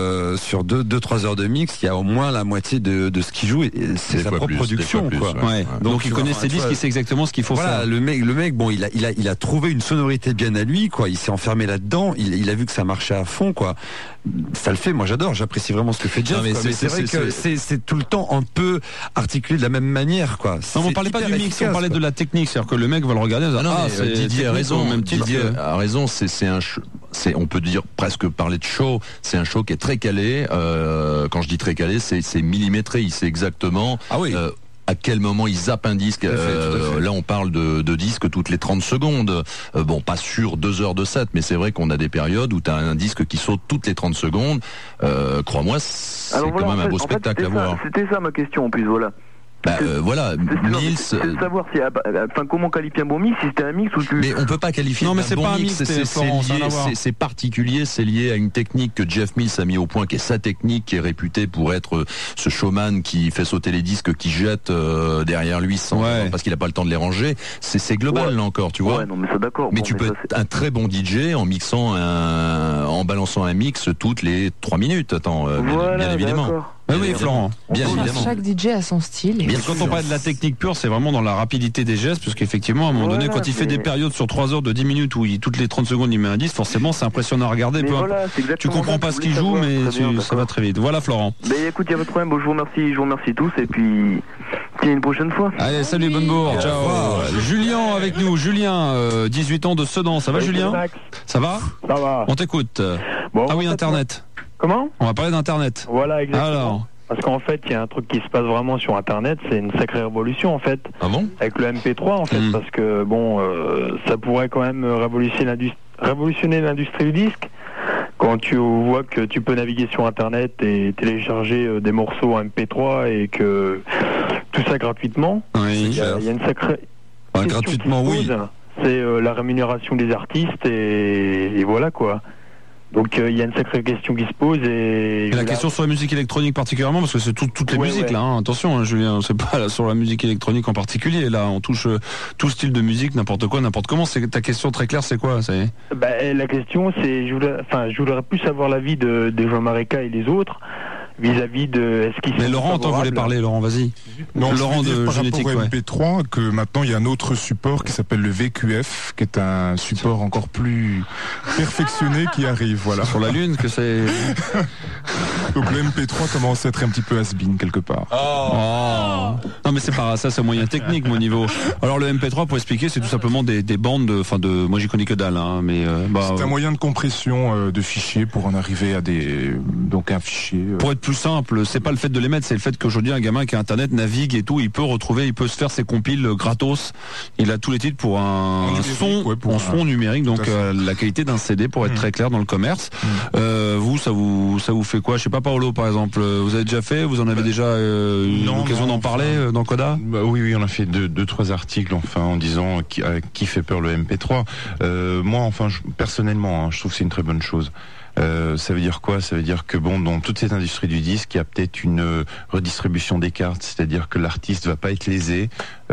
[SPEAKER 10] 2-3 heures de mix, il y a au moins la moitié de ce qu'il joue, et c'est sa propre production, quoi.
[SPEAKER 2] Donc il connaît ses disques, il sait exactement ce qu'il faut faire.
[SPEAKER 10] Le mec, bon, il a trouvé une sonorité bien à lui, quoi. Il s'est enfermé là-dedans, il a vu que ça marchait à fond, quoi. Ça le fait, moi j'adore, j'apprécie vraiment ce que fait Jeff. Mais c'est vrai que c'est tout le temps un peu articulé de la même manière, quoi.
[SPEAKER 2] Non, on parlait pas du mix, on parlait de la technique, c'est-à-dire que le mec va le regarder.
[SPEAKER 1] Didier a raison. Didier a raison. On peut dire presque parler de show. C'est un show qui est très calé. Quand je dis très calé, c'est millimétré. Il sait exactement. À quel moment il zappe un disque. Là, on parle de disques toutes les 30 secondes. Bon, pas sur 2 heures de set, mais c'est vrai qu'on a des périodes où tu as un disque qui saute toutes les 30 secondes. Crois-moi, c'est quand même un beau spectacle à voir.
[SPEAKER 4] C'était ça ma question en plus, voilà.
[SPEAKER 1] Mills.
[SPEAKER 4] C'est de savoir comment qualifier un bon mix, si c'était un mix ou tu.
[SPEAKER 1] Mais on peut pas qualifier.
[SPEAKER 2] Non, mais c'est
[SPEAKER 1] bon
[SPEAKER 2] pas un
[SPEAKER 1] mix. C'est particulier, c'est lié à une technique que Jeff Mills a mis au point, qui est sa technique, qui est réputée pour être ce showman qui fait sauter les disques, qui jette derrière lui parce qu'il a pas le temps de les ranger. C'est global là encore, tu vois.
[SPEAKER 4] Ouais, non, mais c'est d'accord.
[SPEAKER 1] Mais tu peux être un très bon DJ en mixant en balançant un mix toutes les 3 minutes. Attends, bien évidemment.
[SPEAKER 2] Oui, Florent.
[SPEAKER 1] Bien évidemment.
[SPEAKER 6] Chaque DJ a son style.
[SPEAKER 2] Quand on parle de la technique pure, c'est vraiment dans la rapidité des gestes, parce qu'effectivement, à un moment donné, quand il fait des périodes sur 3 heures de 10 minutes où toutes les 30 secondes il met un disque, forcément, c'est impressionnant à regarder. Tu comprends pas ce qu'il joue, mais ça va très vite. Voilà, Florent.
[SPEAKER 4] Écoute, il n'y a pas de problème. Bon, je vous remercie tous, et puis une prochaine fois.
[SPEAKER 2] Allez, salut, bonne bourre. Ciao. Julien avec nous. Julien, 18 ans de Sedan. Ça va, Julien? Ça va?
[SPEAKER 11] Ça va.
[SPEAKER 2] On t'écoute. Internet.
[SPEAKER 11] Comment?
[SPEAKER 2] On va parler d'Internet.
[SPEAKER 11] Voilà, exactement.
[SPEAKER 2] Alors.
[SPEAKER 11] Parce qu'en fait, il y a un truc qui se passe vraiment sur Internet, c'est une sacrée révolution en fait.
[SPEAKER 1] Ah bon?
[SPEAKER 11] Avec le MP3 en fait, parce que ça pourrait quand même révolutionner l'industrie du disque. Quand tu vois que tu peux naviguer sur Internet et télécharger des morceaux en MP3 et que tout ça gratuitement.
[SPEAKER 10] Oui,
[SPEAKER 11] il y a une sacrée
[SPEAKER 10] gratuitement, oui.
[SPEAKER 11] C'est la rémunération des artistes et voilà quoi. Donc il y a une sacrée question qui se pose et
[SPEAKER 2] la question sur la musique électronique particulièrement, parce que c'est toutes les musiques là, hein. Attention Julien, c'est pas là, sur la musique électronique en particulier, là on touche tout style de musique, n'importe quoi, n'importe comment. C'est ta question très claire, c'est quoi?
[SPEAKER 11] La question c'est, je voudrais plus savoir l'avis de Jean-Marie K et les autres vis-à-vis de est-ce qu'ils sont
[SPEAKER 2] Mais Laurent, t'en voulais parler, Laurent, vas-y.
[SPEAKER 7] Non,
[SPEAKER 2] Laurent
[SPEAKER 7] je veux dire, par
[SPEAKER 2] Génétique,
[SPEAKER 7] rapport au MP3, que maintenant il y a un autre support qui s'appelle le VQF, qui est un support encore plus perfectionné qui arrive, voilà.
[SPEAKER 2] Sur la Lune que c'est.
[SPEAKER 7] Donc le MP3 commence à être un petit peu has-been quelque part.
[SPEAKER 2] Non mais c'est pas ça, c'est un moyen technique mon niveau. Alors le MP3 pour expliquer, c'est tout simplement des bandes moi j'y connais que dalle, hein, mais
[SPEAKER 7] c'est un moyen de compression de fichiers pour en arriver à un fichier.
[SPEAKER 2] Pour être plus simple. C'est pas le fait de les mettre, c'est le fait qu'aujourd'hui un gamin qui a internet navigue et tout, il peut se faire ses compiles gratos. Il a tous les titres pour un son numérique, donc la qualité d'un CD pour être très clair dans le commerce. Vous, ça vous fait quoi? Je sais pas, Paolo par exemple, vous avez déjà fait, vous en avez déjà eu l'occasion d'en parler dans Coda?
[SPEAKER 3] Oui, on a fait deux, trois articles en disant qui fait peur le MP3. Moi, personnellement, je trouve que c'est une très bonne chose. Ça veut dire quoi? Ça veut dire que dans toute cette industrie du disque, il y a peut-être une redistribution des cartes, c'est-à-dire que l'artiste va pas être lésé.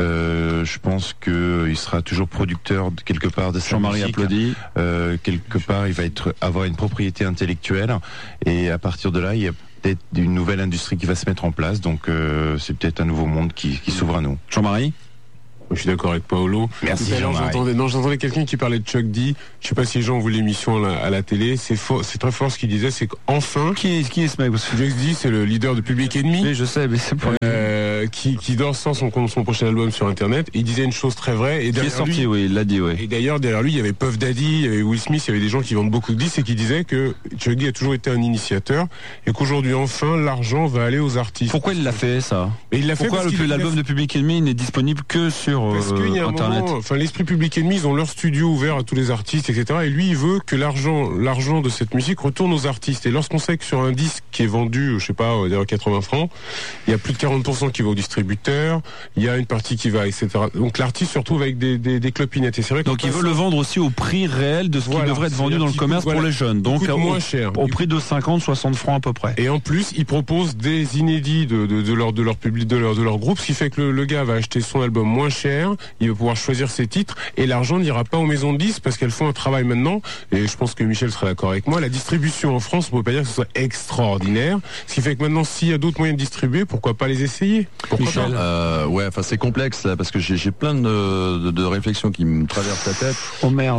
[SPEAKER 3] Je pense qu'il sera toujours producteur quelque part de sa musique.
[SPEAKER 2] Jean-Marie applaudit.
[SPEAKER 3] Quelque part, il va avoir une propriété intellectuelle, et à partir de là, il y a peut-être une nouvelle industrie qui va se mettre en place. Donc, c'est peut-être un nouveau monde qui s'ouvre à nous.
[SPEAKER 2] Jean-Marie?
[SPEAKER 8] Je suis d'accord avec Paolo.
[SPEAKER 3] Merci.
[SPEAKER 8] J'entendais quelqu'un qui parlait de Chuck D. Je sais pas si les gens ont vu l'émission à la télé. C'est très fort ce qu'il disait, c'est qu'enfin.
[SPEAKER 2] Qui est ce mec?
[SPEAKER 8] Chuck D, c'est le leader de Public Enemy.
[SPEAKER 2] Oui, je sais, mais c'est pas.
[SPEAKER 8] Qui dort sans son prochain album sur Internet. Et il disait une chose très vraie. Et
[SPEAKER 2] qui est sorti, oui, il l'a dit, oui.
[SPEAKER 8] Et d'ailleurs, derrière lui, il y avait Puff Daddy, il y avait Will Smith, il y avait des gens qui vendent beaucoup de disques et qui disaient que Chuck D a toujours été un initiateur et qu'aujourd'hui, enfin, l'argent va aller aux artistes.
[SPEAKER 2] Pourquoi il l'a fait, ça?
[SPEAKER 8] Mais il l'a fait
[SPEAKER 2] parce que l'album de Public Enemy n'est disponible que sur Internet.
[SPEAKER 8] L'esprit Public Enemy, ils ont leur studio ouvert à tous les artistes, etc. Et lui, il veut que l'argent de cette musique retourne aux artistes. Et lorsqu'on sait que sur un disque qui est vendu, je sais pas, 80 francs, il y a plus de 40% qui va au distributeur, il y a une partie qui va, etc. Donc l'artiste se retrouve avec des clopinettes. Et c'est vrai
[SPEAKER 2] donc il veut le vendre aussi au prix réel de ce qui devrait être vendu dans le commerce pour les jeunes. Donc
[SPEAKER 8] moins cher.
[SPEAKER 2] Au prix de 50-60 francs à peu près.
[SPEAKER 8] Et en plus, il propose des inédits de leur public, de leur groupe, ce qui fait que le gars va acheter son album moins cher, il va pouvoir choisir ses titres, et l'argent n'ira pas aux maisons de disques parce qu'elles font un travail maintenant, et je pense que Michel sera d'accord avec moi, la distribution en France, on peut pas dire que ce soit extraordinaire, ce qui fait que maintenant, s'il y a d'autres moyens de distribuer, pourquoi pas les essayer?
[SPEAKER 1] Michel, c'est complexe là, parce que j'ai plein de réflexions qui me traversent la tête.
[SPEAKER 2] Oh merde,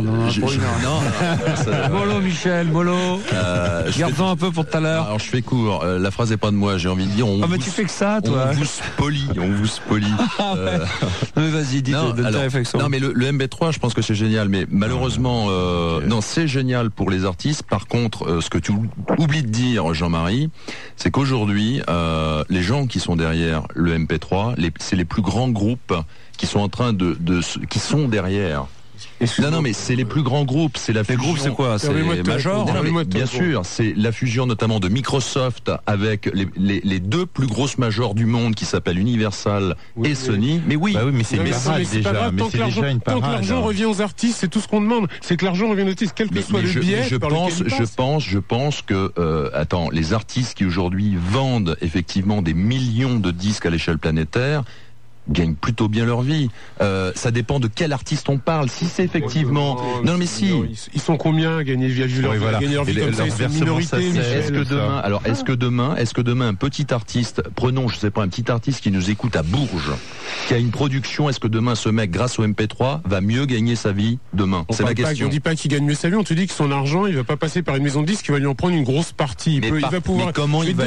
[SPEAKER 2] mollo Michel, mollo. Garde-en un peu pour tout à l'heure.
[SPEAKER 1] Alors je fais court, la phrase est pas de moi, j'ai envie de dire.
[SPEAKER 2] Tu fais que ça, toi.
[SPEAKER 1] On vous spolie.
[SPEAKER 2] Mais vas-y, donne ta réflexion.
[SPEAKER 1] Non, mais le MP3, je pense que c'est génial, mais malheureusement, non, c'est génial pour les artistes. Par contre, ce que tu oublies de dire, Jean-Marie, c'est qu'aujourd'hui, les gens qui sont derrière le MP3, c'est les plus grands groupes qui sont en train qui sont derrière. Non, mais c'est les plus grands groupes, c'est la fusion.
[SPEAKER 2] Les groupes, c'est quoi? C'est Major?
[SPEAKER 1] Bien sûr, c'est la fusion notamment de Microsoft avec les deux plus grosses majors du monde qui s'appellent Universal et Sony. Mais oui,
[SPEAKER 3] mais c'est une parade déjà. Mais c'est déjà une parade.
[SPEAKER 8] Tant que l'argent revient aux artistes, c'est tout ce qu'on demande. C'est que l'argent revient aux artistes, quel que soit le biais.
[SPEAKER 1] Je pense que les artistes qui aujourd'hui vendent effectivement des millions de disques à l'échelle planétaire gagnent plutôt bien leur vie. Ça dépend de quel artiste on parle. Si c'est effectivement... Non, mais si.
[SPEAKER 8] Ils sont combien à gagner leur vie comme ça? C'est une minorité.
[SPEAKER 1] Est-ce que demain, un petit artiste, prenons, je sais pas, un petit artiste qui nous écoute à Bourges, qui a une production, est-ce que demain, ce mec, grâce au MP3, va mieux gagner sa vie demain? C'est la question.
[SPEAKER 8] On dit pas qu'il gagne mieux sa vie, on te dit que son argent, il va pas passer par une maison de disques qui va lui en prendre une grosse partie. Il va pouvoir...
[SPEAKER 1] Mais comment les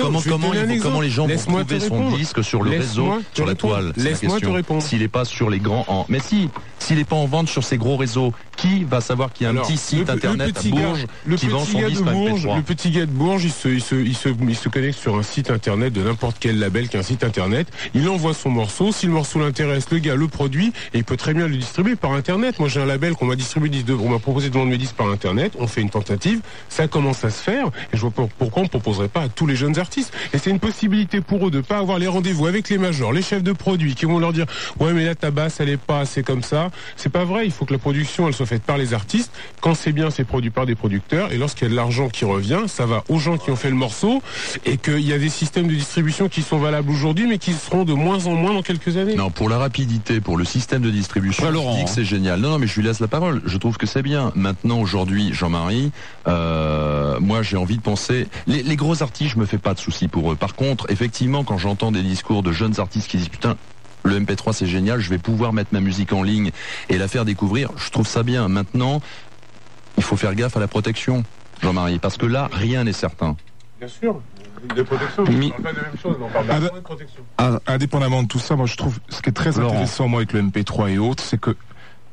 [SPEAKER 1] gens vont trouver son disque sur le réseau, sur la toile?
[SPEAKER 8] Laisse-moi te répondre.
[SPEAKER 1] S'il n'est pas sur les grands... Mais s'il n'est pas en vente sur ces gros réseaux, qui va savoir qu'il y a un petit site internet à Bourges qui vend son disque MP3?
[SPEAKER 8] Le petit gars de Bourges, il se connecte sur un site internet de n'importe quel label qui est un site internet. Il envoie son morceau. Si le morceau l'intéresse, le gars le produit et il peut très bien le distribuer par internet. Moi, j'ai un label qu'on m'a on m'a proposé de vendre mes disques par internet. On fait une tentative. Ça commence à se faire. Et je vois pas pourquoi on ne proposerait pas à tous les jeunes artistes. Et c'est une possibilité pour eux de pas avoir les rendez-vous avec les majors, les chefs de produits qui vont leur dire ouais mais là ta basse elle est pas assez comme ça. C'est pas vrai, il faut que la production elle soit faite par les artistes. Quand c'est bien, c'est produit par des producteurs, et lorsqu'il y a de l'argent qui revient, ça va aux gens qui ont fait le morceau, et qu'il y a des systèmes de distribution qui sont valables aujourd'hui mais qui seront de moins en moins dans quelques années.
[SPEAKER 1] Non, pour la rapidité, pour le système de distribution, je dis que c'est génial. Non mais je lui laisse la parole, je trouve que c'est bien. Maintenant aujourd'hui, Jean-Marie, moi j'ai envie de penser, les gros artistes, je me fais pas de soucis pour eux. Par contre, effectivement, quand j'entends des discours de jeunes artistes qui disent putain, le MP3 c'est génial, je vais pouvoir mettre ma musique en ligne et la faire découvrir, je trouve ça bien. Maintenant, il faut faire gaffe à la protection, Jean-Marie, parce que là, rien n'est certain.
[SPEAKER 8] Bien sûr, de protection, mais on parle pas de la même chose, on parle de protection.
[SPEAKER 7] Indépendamment de tout ça, moi je trouve ce qui est très intéressant moi avec le MP3 et autres, c'est que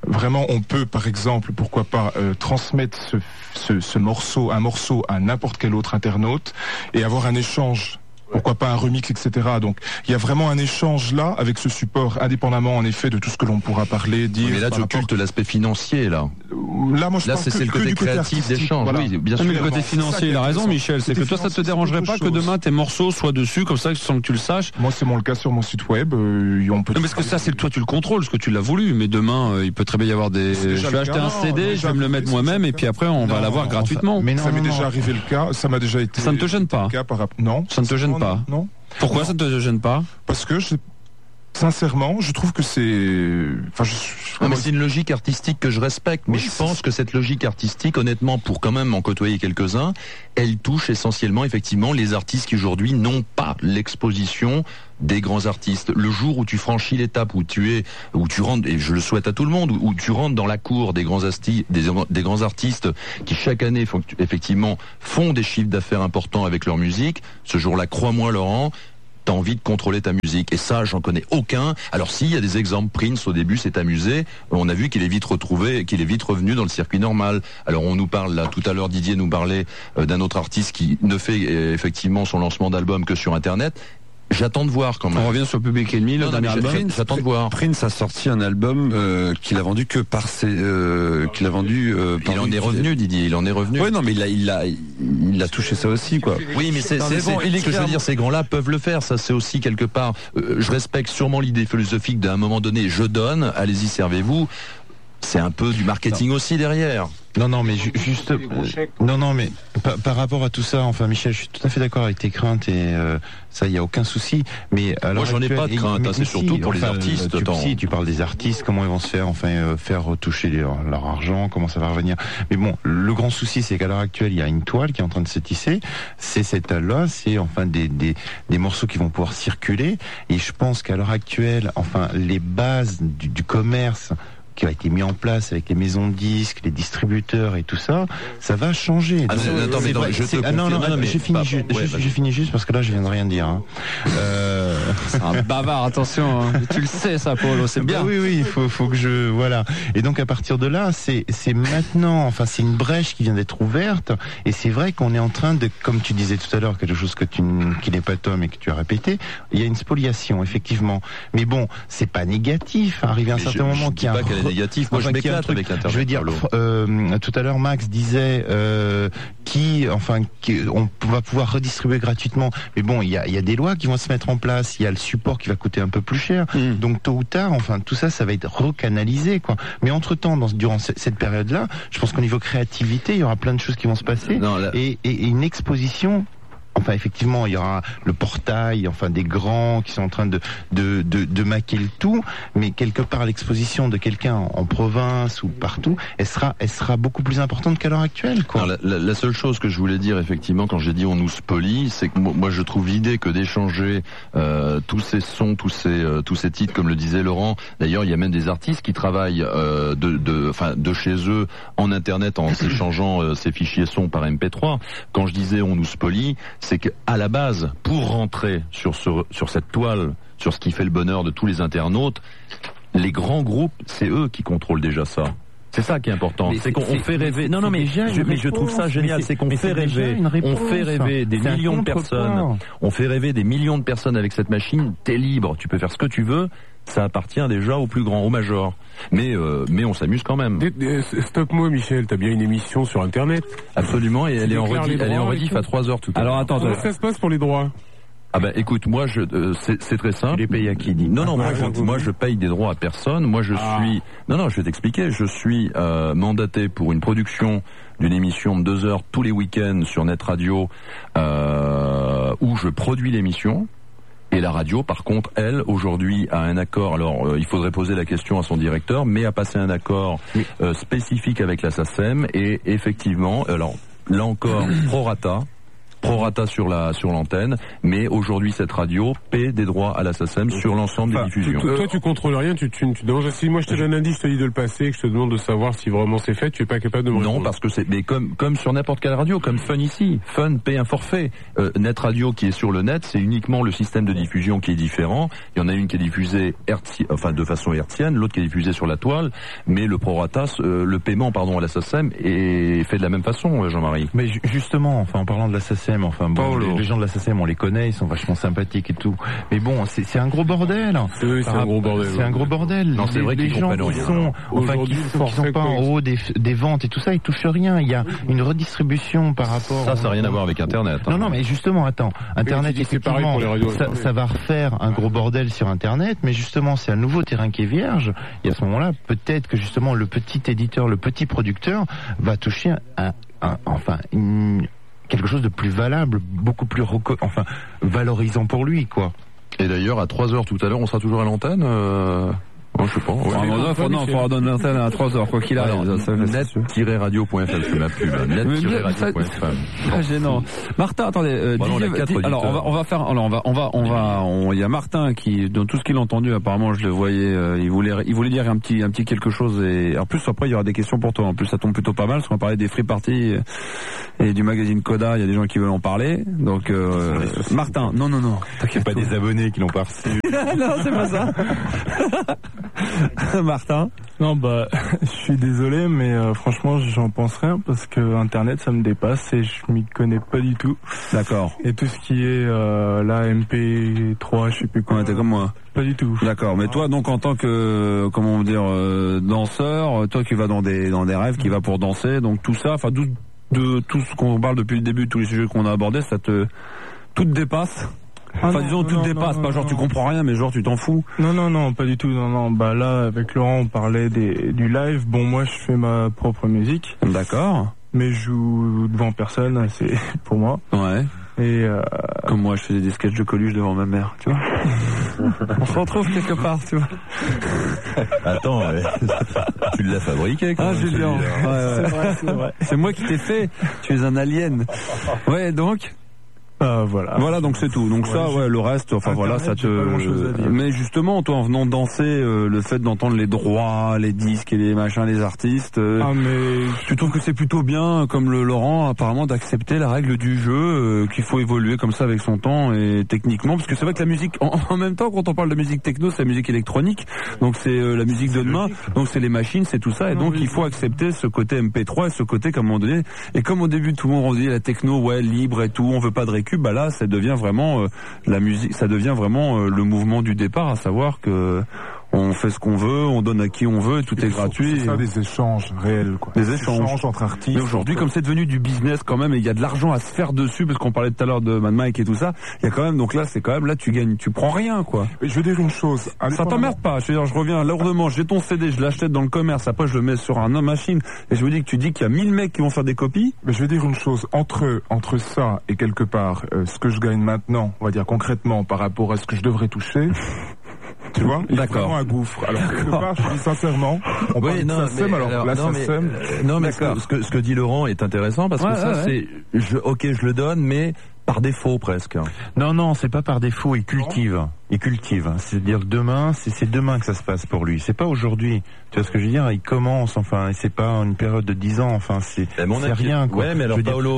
[SPEAKER 7] Vraiment, on peut, par exemple, pourquoi pas, transmettre un morceau à n'importe quel autre internaute et avoir un échange. Pourquoi pas un remix, etc. Donc, il y a vraiment un échange là avec ce support, indépendamment en effet de tout ce que l'on pourra parler, dire.
[SPEAKER 1] Mais là, tu occultes l'aspect financier, là.
[SPEAKER 7] Là, moi,
[SPEAKER 1] c'est le côté créatif d'échange.
[SPEAKER 2] Voilà.
[SPEAKER 1] Oui, bien sûr.
[SPEAKER 2] Mais le côté financier, il a raison, Michel. C'est que toi, ça te dérangerait pas que demain tes morceaux soient dessus, comme ça, sans que tu le saches.
[SPEAKER 7] Moi, c'est le cas sur mon site web.
[SPEAKER 2] Non, parce que ça, c'est toi, tu le contrôles, parce que tu l'as voulu. Mais demain, il peut très bien y avoir des. Je vais acheter un CD, je vais me le mettre moi-même, et puis après, on va l'avoir gratuitement.
[SPEAKER 7] Mais ça m'est déjà arrivé le cas. Ça m'a déjà été.
[SPEAKER 2] Ça ne te gêne pas.
[SPEAKER 7] Non.
[SPEAKER 2] Ça ne te gêne pas.
[SPEAKER 7] Non.
[SPEAKER 2] Pourquoi ça ne te gêne pas?
[SPEAKER 7] Parce que sincèrement, je trouve que c'est.
[SPEAKER 1] Mais c'est une logique artistique que je respecte, mais je pense que cette logique artistique, honnêtement, pour quand même en côtoyer quelques-uns, elle touche essentiellement, effectivement, les artistes qui aujourd'hui n'ont pas l'exposition des grands artistes. Le jour où tu franchis l'étape, où tu rentres, et je le souhaite à tout le monde, où tu rentres dans la cour des grands artistes qui chaque année effectivement font des chiffres d'affaires importants avec leur musique, ce jour-là, crois-moi Laurent, t'as envie de contrôler ta musique. Et ça, j'en connais aucun. Alors si, il y a des exemples. Prince, au début, s'est amusé. On a vu qu'il est vite revenu dans le circuit normal. Alors on nous parle, là, tout à l'heure, Didier nous parlait d'un autre artiste qui ne fait effectivement son lancement d'album que sur Internet. J'attends de voir quand même.
[SPEAKER 2] On revient sur Public Enemy, le dernier album.
[SPEAKER 10] J'attends de voir. Prince a sorti un album qu'il a vendu que par qu'il a vendu.
[SPEAKER 1] Il en est revenu, Didier. Il en est revenu.
[SPEAKER 10] Oui, non, mais il a touché ça aussi, quoi.
[SPEAKER 1] Oui, mais ce que je veux dire, ces grands-là peuvent le faire. Ça, c'est aussi quelque part. Je respecte sûrement l'idée philosophique d'un moment donné. Je donne, allez-y, servez-vous. C'est un peu du marketing aussi derrière.
[SPEAKER 3] Non, mais juste. Non, mais par rapport à tout ça, enfin, Michel, je suis tout à fait d'accord avec tes craintes et ça, il y a aucun souci. Mais
[SPEAKER 1] moi, j'en ai pas de crainte. C'est surtout pour les artistes.
[SPEAKER 3] Tu parles des artistes, comment ils vont se faire, faire retoucher leur argent, comment ça va revenir. Mais bon, le grand souci, c'est qu'à l'heure actuelle, il y a une toile qui est en train de se tisser. C'est cette toile-là, c'est des morceaux qui vont pouvoir circuler. Et je pense qu'à l'heure actuelle, les bases du commerce qui a été mis en place avec les maisons de disques, les distributeurs et tout ça, ça va changer. Je finis juste parce que là je viens de rien dire.
[SPEAKER 2] C'est un bavard, attention. Hein. Tu le sais ça, Paulo, c'est bien.
[SPEAKER 3] Oui, il faut que voilà. Et donc à partir de là, c'est maintenant, c'est une brèche qui vient d'être ouverte. Et c'est vrai qu'on est en train de, comme tu disais tout à l'heure, quelque chose qui n'est pas Tom et que tu as répété. Il y a une spoliation, effectivement. Mais bon, c'est pas négatif. Arrivé à un certain moment qu'il y a
[SPEAKER 1] négatif. Moi, je m'éclate avec l'internet.
[SPEAKER 3] Je veux dire, tout à l'heure, Max disait on va pouvoir redistribuer gratuitement. Mais bon, il y a des lois qui vont se mettre en place. Il y a le support qui va coûter un peu plus cher. Donc tôt ou tard, tout ça va être recanalisé, quoi. Mais entre-temps, durant cette période-là, je pense qu'au niveau créativité, il y aura plein de choses qui vont se passer et une exposition. Effectivement, il y aura le portail, des grands qui sont en train de maquer le tout, mais quelque part l'exposition de quelqu'un en province ou partout, elle sera beaucoup plus importante qu'à l'heure actuelle, quoi.
[SPEAKER 1] Alors, la seule chose que je voulais dire, effectivement, quand j'ai dit on nous spolie, c'est que moi je trouve l'idée que d'échanger tous ces sons, tous ces titres, comme le disait Laurent. D'ailleurs, il y a même des artistes qui travaillent de chez eux en internet en s'échangeant ces fichiers sons par MP3. Quand je disais on nous spolie, c'est qu'à la base, pour rentrer sur cette toile, sur ce qui fait le bonheur de tous les internautes, les grands groupes, c'est eux qui contrôlent déjà ça. C'est ça qui est important. C'est qu'on fait rêver. Non, mais je trouve ça génial. C'est qu'on fait rêver. On fait rêver des millions de personnes. On fait rêver des millions de personnes avec cette machine. T'es libre. Tu peux faire ce que tu veux. Ça appartient déjà au plus grand, au major. Mais on s'amuse quand même.
[SPEAKER 8] Stop-moi, Michel. T'as bien une émission sur Internet.
[SPEAKER 1] Absolument. Et elle est en rediff à 3h tout à l'heure.
[SPEAKER 8] Alors attends, comment ça se passe pour les droits?
[SPEAKER 1] Écoute, moi c'est très simple.
[SPEAKER 3] Tu les payes à qui dit?
[SPEAKER 1] Non, moi je paye des droits à personne. Moi je suis je vais t'expliquer. Je suis mandaté pour une production d'une émission de 2 heures tous les week-ends sur Net Radio où je produis l'émission. Et la radio, par contre, elle, aujourd'hui, a un accord. Alors, il faudrait poser la question à son directeur, mais a passé un accord spécifique avec la SACEM. Et effectivement, alors là encore, prorata. prorata sur l'antenne, mais aujourd'hui cette radio paie des droits à la SACEM sur l'ensemble des diffusions.
[SPEAKER 8] Toi tu contrôles rien, tu demandes. Si moi je te donne un indice, je te dis de le passer, que je te demande de savoir si vraiment c'est fait, tu es pas capable de me répondre.
[SPEAKER 1] Non, parce que mais comme sur n'importe quelle radio, comme Fun ici. Fun paie un forfait. Net Radio qui est sur le net, c'est uniquement le système de diffusion qui est différent. Il y en a une qui est diffusée de façon hertzienne, l'autre qui est diffusée sur la toile, mais le prorata, le paiement à la SACEM est fait de la même façon, Jean-Marie.
[SPEAKER 3] Mais justement, en parlant de la SACEM, les gens de la SACEM, on les connaît, ils sont vachement sympathiques et tout. Mais bon, c'est un gros bordel.
[SPEAKER 8] Oui, c'est un gros bordel.
[SPEAKER 3] C'est un gros bordel.
[SPEAKER 1] Non, c'est vrai qu'ils comprennent rien.
[SPEAKER 3] Qui sont pas en haut des ventes et tout ça, ils touchent rien. Il y a une redistribution par rapport.
[SPEAKER 1] Ça n'a rien à voir avec Internet.
[SPEAKER 3] Non, mais justement, attends. Internet, effectivement, ça va refaire un gros bordel sur Internet, mais justement, c'est un nouveau terrain qui est vierge. Et à ce moment-là, peut-être que justement, le petit éditeur, le petit producteur va toucher quelque chose de plus valable, beaucoup plus valorisant pour lui, quoi.
[SPEAKER 1] Et d'ailleurs, à 3h tout à l'heure, on sera toujours à l'antenne je sais pas.
[SPEAKER 2] Il faudra donner l'antenne à 3h, quoi qu'il arrive.
[SPEAKER 1] Net-radio.fm, c'est ma pub. Net-radio.fm.
[SPEAKER 2] Très gênant. Martin, attendez, alors on va faire, il y a Martin qui, dans tout ce qu'il a entendu, apparemment, je le voyais, il voulait dire un petit quelque chose, et en plus, après, il y aura des questions pour toi. En plus, ça tombe plutôt pas mal, parce qu'on va parler des free parties et du magazine Coda, il y a des gens qui veulent en parler. Donc, Martin, non.
[SPEAKER 3] T'inquiète pas des abonnés qui l'ont pas reçu.
[SPEAKER 2] Non, c'est pas ça. Martin?
[SPEAKER 9] Non, je suis désolé, mais franchement, j'en pense rien parce que Internet, ça me dépasse et je m'y connais pas du tout.
[SPEAKER 2] D'accord.
[SPEAKER 9] Et tout ce qui est là, MP3, je sais plus quoi.
[SPEAKER 2] Ouais, t'es comme moi.
[SPEAKER 9] Pas du tout.
[SPEAKER 2] D'accord. Mais toi, donc, en tant que, danseur, toi qui vas dans des rêves, qui va pour danser, donc tout ça, de tout ce qu'on parle depuis le début, tous les sujets qu'on a abordés, tout te dépasse? Disons, tout te dépasse, pas genre tu comprends rien, mais genre tu t'en fous.
[SPEAKER 9] Non, pas du tout, non. Là, avec Laurent, on parlait du live. Bon, moi, je fais ma propre musique.
[SPEAKER 2] D'accord.
[SPEAKER 9] Mais je joue devant personne, c'est pour moi.
[SPEAKER 2] Ouais.
[SPEAKER 9] Et
[SPEAKER 2] comme moi, je faisais des sketchs de Coluche devant ma mère, tu vois. On se retrouve quelque part, tu vois.
[SPEAKER 1] Attends, tu l'as fabriqué quand même.
[SPEAKER 2] Julien. Ouais. C'est vrai. C'est moi qui t'ai fait. Tu es un alien. Ouais, donc.
[SPEAKER 9] Voilà,
[SPEAKER 2] donc c'est tout. Donc le reste,
[SPEAKER 9] Internet,
[SPEAKER 2] ça te.
[SPEAKER 9] Mais
[SPEAKER 2] justement, toi, en venant danser, le fait d'entendre les droits, les disques et les machins, les artistes, tu trouves que c'est plutôt bien, comme le Laurent, apparemment, d'accepter la règle du jeu, qu'il faut évoluer comme ça avec son temps et techniquement, parce que c'est vrai que la musique, en même temps, quand on parle de musique techno, c'est la musique électronique, donc c'est la musique de demain, donc c'est les machines, c'est tout ça, et donc il faut accepter ce côté MP3 et ce côté, comme à un moment donné, et comme au début tout le monde dit la techno, libre et tout, on veut pas de récup. Là, ça devient vraiment la musique, ça devient vraiment le mouvement du départ, à savoir que on fait ce qu'on veut, on donne à qui on veut, et tout est gratuit.
[SPEAKER 7] C'est ça, des échanges réels, quoi.
[SPEAKER 2] Des échanges
[SPEAKER 7] entre artistes.
[SPEAKER 2] Mais aujourd'hui, comme c'est devenu du business quand même, et il y a de l'argent à se faire dessus, parce qu'on parlait tout à l'heure de Mad Mike et tout ça, il y a quand même, donc là, tu gagnes, tu prends rien, quoi.
[SPEAKER 7] Je veux dire une chose.
[SPEAKER 2] Ça t'emmerde pas. Je reviens lourdement, j'ai ton CD, je l'achète dans le commerce, après je le mets sur un machine, et je me dis que tu dis qu'il y a 1000 mecs qui vont faire des copies.
[SPEAKER 7] Mais je veux dire une chose, entre ça et quelque part, ce que je gagne maintenant, on va dire concrètement, par rapport à ce que je devrais toucher, tu vois, il y a vraiment un gouffre. Alors quelque part, je dis sincèrement, on parle de SACEM,
[SPEAKER 1] mais ce que dit Laurent est intéressant parce que c'est, je le donne, mais par défaut presque.
[SPEAKER 3] Non, c'est pas par défaut, il cultive. C'est-à-dire demain, c'est demain que ça se passe pour lui. C'est pas aujourd'hui. Tu vois ce que je veux dire? Il commence, et c'est pas une période de 10 ans, c'est rien, quoi.
[SPEAKER 1] Ouais, mais alors Paolo,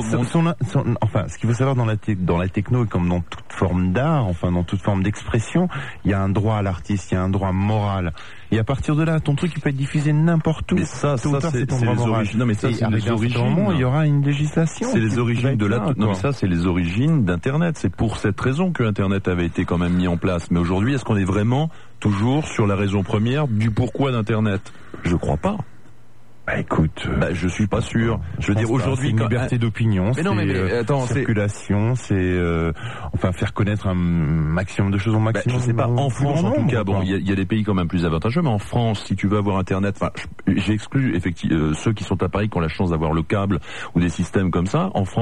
[SPEAKER 3] ce qu'il faut savoir dans la techno, comme dans toute forme d'art, dans toute forme d'expression, il y a un droit à l'artiste, il y a un droit moral. Et à partir de là, ton truc, il peut être diffusé n'importe où.
[SPEAKER 1] Mais ça, c'est les origines. Non, mais ça, c'est les origines.
[SPEAKER 3] Il y aura une législation.
[SPEAKER 1] C'est les origines de non, mais ça, c'est les origines d'Internet. C'est pour cette raison que Internet avait été quand même mis en place. Mais aujourd'hui, est-ce qu'on est vraiment toujours sur la raison première du pourquoi d'Internet? Je crois pas.
[SPEAKER 3] Écoute,
[SPEAKER 1] je suis pas sûr. Je veux dire aujourd'hui,
[SPEAKER 3] c'est une liberté d'opinion, circulation, c'est faire connaître un maximum de choses au maximum.
[SPEAKER 1] Je sais pas, en France en tout cas, il y a des pays quand même plus avantageux, mais en France, si tu veux avoir Internet, j'ai exclu effectivement ceux qui sont à Paris qui ont la chance d'avoir le câble ou des systèmes comme ça. En France,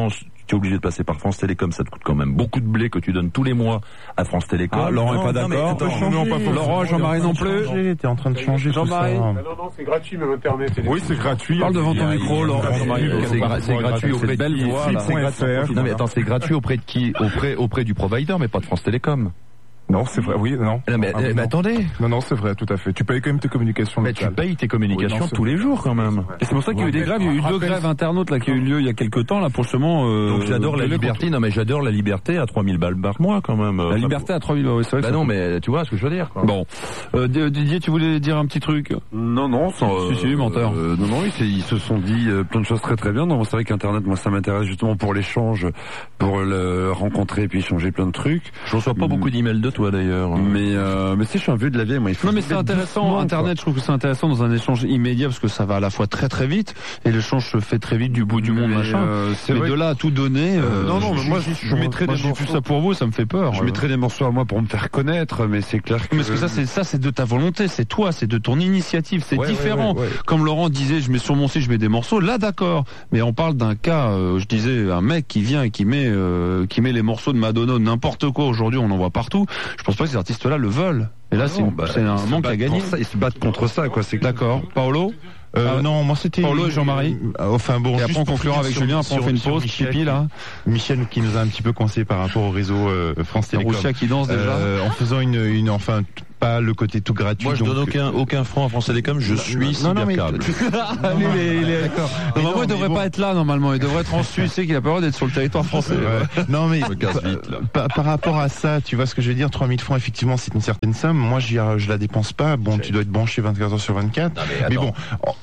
[SPEAKER 12] tu es obligé de passer par France Télécom, ça te coûte quand même beaucoup de blé que tu donnes tous les mois à France Télécom.
[SPEAKER 2] Ah, Laurent est pas d'accord. Laurent, Jean-Marie non plus.
[SPEAKER 3] T'es en train de changer
[SPEAKER 2] Jean-Marie.
[SPEAKER 8] Non, c'est gratuit, même Internet.
[SPEAKER 7] Oui, c'est gratuit.
[SPEAKER 2] Parle devant ton micro, Laurent.
[SPEAKER 12] C'est gratuit auprès de qui? Non mais attends, c'est gratuit auprès de qui? Auprès du provider, mais pas de France Télécom.
[SPEAKER 7] Non, c'est vrai, oui, non.
[SPEAKER 12] Non, mais attendez.
[SPEAKER 7] Non, c'est vrai, tout à fait. Tu payes quand même tes communications locales.
[SPEAKER 12] Mais tu payes tes communications tous les jours, quand même.
[SPEAKER 2] Et c'est pour ça qu'il y a eu des grèves. Il y a eu 2 grèves internautes, là, qui ont eu lieu il y a quelques temps, là, pour justement,
[SPEAKER 12] donc j'adore la liberté. Non, mais j'adore la liberté à 3000 balles par mois, quand même.
[SPEAKER 2] La liberté à 3000 balles, oui, c'est vrai.
[SPEAKER 12] Bah non, mais tu vois ce que je veux dire, quoi.
[SPEAKER 2] Bon. Didier, tu voulais dire un petit truc?
[SPEAKER 10] Non,
[SPEAKER 2] si, menteur.
[SPEAKER 10] Non, ils se sont dit plein de choses très très bien. Non, c'est vrai qu'Internet, moi, ça m'intéresse justement pour l'échange, pour le rencontrer et puis échanger plein de trucs.
[SPEAKER 12] Je reçois pas beaucoup d'emails de toi, d'ailleurs.
[SPEAKER 10] Mais si je suis un vieux de la vieille, moi il faut.
[SPEAKER 2] Non mais c'est intéressant, Internet, je trouve que c'est intéressant dans un échange immédiat parce que ça va à la fois très très vite et l'échange se fait très vite du bout du monde, machin. Mais de là à tout donner.
[SPEAKER 10] Non, mais moi je mettrais des morceaux.
[SPEAKER 2] Plus ça pour vous, ça me fait peur.
[SPEAKER 10] Je mettrais des morceaux à moi pour me faire connaître, mais c'est clair que.
[SPEAKER 2] Mais parce que ça c'est de ta volonté, c'est toi, c'est de ton initiative, c'est différent. Ouais. Comme Laurent disait, je mets sur mon site, je mets des morceaux. Là d'accord, mais on parle d'un cas, je disais, un mec qui vient et qui met les morceaux de Madonna, n'importe quoi aujourd'hui, on en voit partout. Je pense pas que ces artistes-là le veulent. Et là, c'est un manque à gagner.
[SPEAKER 10] Ils se battent contre ça, quoi. C'est
[SPEAKER 2] d'accord. Paolo?
[SPEAKER 3] Non, moi c'était
[SPEAKER 2] Paolo et Jean-Marie.
[SPEAKER 3] Enfin bon.
[SPEAKER 2] Et après on conclura avec Julien. Après on fait une pause. Pipi là.
[SPEAKER 3] Michel qui nous a un petit peu conseillé par rapport au réseau France Télécom.
[SPEAKER 2] Roussia qui danse déjà.
[SPEAKER 3] En faisant enfin pas le côté tout gratuit.
[SPEAKER 12] Moi je donne aucun franc à France Télécom. Je suis cybercable.
[SPEAKER 2] Il est d'accord. Normalement il devrait pas être là. Normalement il devrait être en Suisse. C'est qu'il a pas le droit d'être sur le territoire français.
[SPEAKER 3] Non mais par rapport à ça, tu vois ce que je veux dire. 3000 francs effectivement c'est une certaine somme. Moi je la dépense pas. Bon tu dois être branché 24 heures sur 24. Mais bon.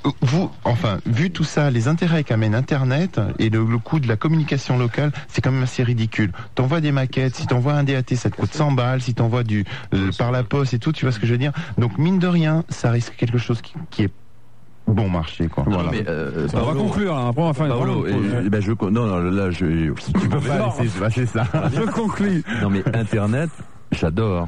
[SPEAKER 3] Vu tout ça, les intérêts qu'amène Internet et le coût de la communication locale, c'est quand même assez ridicule. T'envoies des maquettes, si t'envoies un DAT, ça te coûte 100 balles, si t'envoies par la poste et tout, tu vois ce que je veux dire. Donc mine de rien, ça risque quelque chose qui est bon marché, quoi.
[SPEAKER 2] Voilà. Mais on va conclure, hein. Après on va faire
[SPEAKER 12] une
[SPEAKER 3] tu peux pas laisser passer ça.
[SPEAKER 2] Je conclue.
[SPEAKER 12] Non mais Internet, j'adore.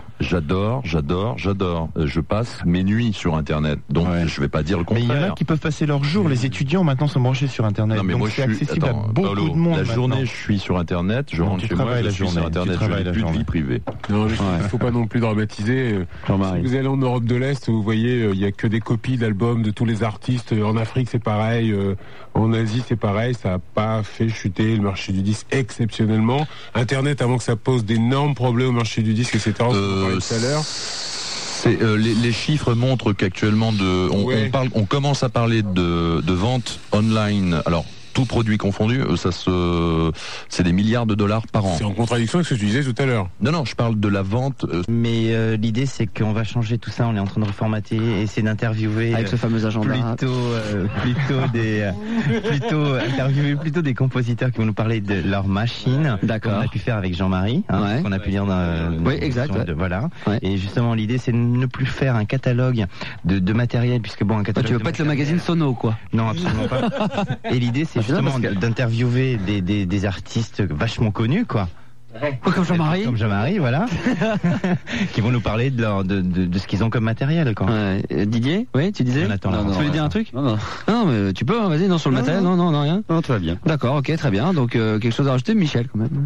[SPEAKER 12] Je passe mes nuits sur Internet, donc je vais pas dire le contraire.
[SPEAKER 3] Mais il y en a qui peuvent passer leur jour. Les étudiants maintenant sont branchés sur Internet.
[SPEAKER 12] Non mais
[SPEAKER 3] donc
[SPEAKER 12] moi
[SPEAKER 3] c'est accessible à beaucoup de monde.
[SPEAKER 12] La journée, je suis sur Internet. Je rentre chez moi, je suis sur Internet. Je n'ai plus de vie privée.
[SPEAKER 8] Non, il faut pas non plus dramatiser. Si vous allez en Europe de l'Est, vous voyez, il y a que des copies d'albums de tous les artistes. En Afrique, c'est pareil. En Asie, c'est pareil. Ça a pas fait chuter le marché du disque exceptionnellement. Internet, avant que ça pose d'énormes problèmes au marché du disque, etc. Tout à l'heure.
[SPEAKER 12] Les chiffres montrent qu'actuellement on commence à parler de vente online. Alors tout produit confondu, c'est des milliards de dollars par an.
[SPEAKER 8] C'est en contradiction avec ce que tu disais tout à l'heure.
[SPEAKER 12] Non, je parle de la vente.
[SPEAKER 13] Mais l'idée, c'est qu'on va changer tout ça. On est en train de reformater et essayer d'interviewer
[SPEAKER 14] avec ce fameux agenda.
[SPEAKER 13] Interviewer plutôt des compositeurs qui vont nous parler de leur machine.
[SPEAKER 14] D'accord.
[SPEAKER 13] Comme on a pu faire avec Jean-Marie, qu'on a pu lire dans.
[SPEAKER 14] Oui, exact.
[SPEAKER 13] Voilà. Ouais. Et justement, l'idée, c'est de ne plus faire un catalogue de matériel, puisque bon, un catalogue.
[SPEAKER 14] Tu veux pas être le magazine Sono, quoi.
[SPEAKER 13] Non, absolument pas. Et l'idée, c'est justement d'interviewer des artistes vachement connus, quoi.
[SPEAKER 14] Comme Jean-Marie.
[SPEAKER 13] Comme Jean-Marie, voilà. qui vont nous parler de ce qu'ils ont comme matériel, quoi.
[SPEAKER 14] Didier, oui, tu disais.
[SPEAKER 13] Tu
[SPEAKER 14] voulais dire un truc? Non, mais tu peux, hein, vas-y, sur le matériel, non, rien.
[SPEAKER 10] Non, tout va bien.
[SPEAKER 14] D'accord, ok, très bien. Donc, quelque chose à rajouter, Michel, quand même.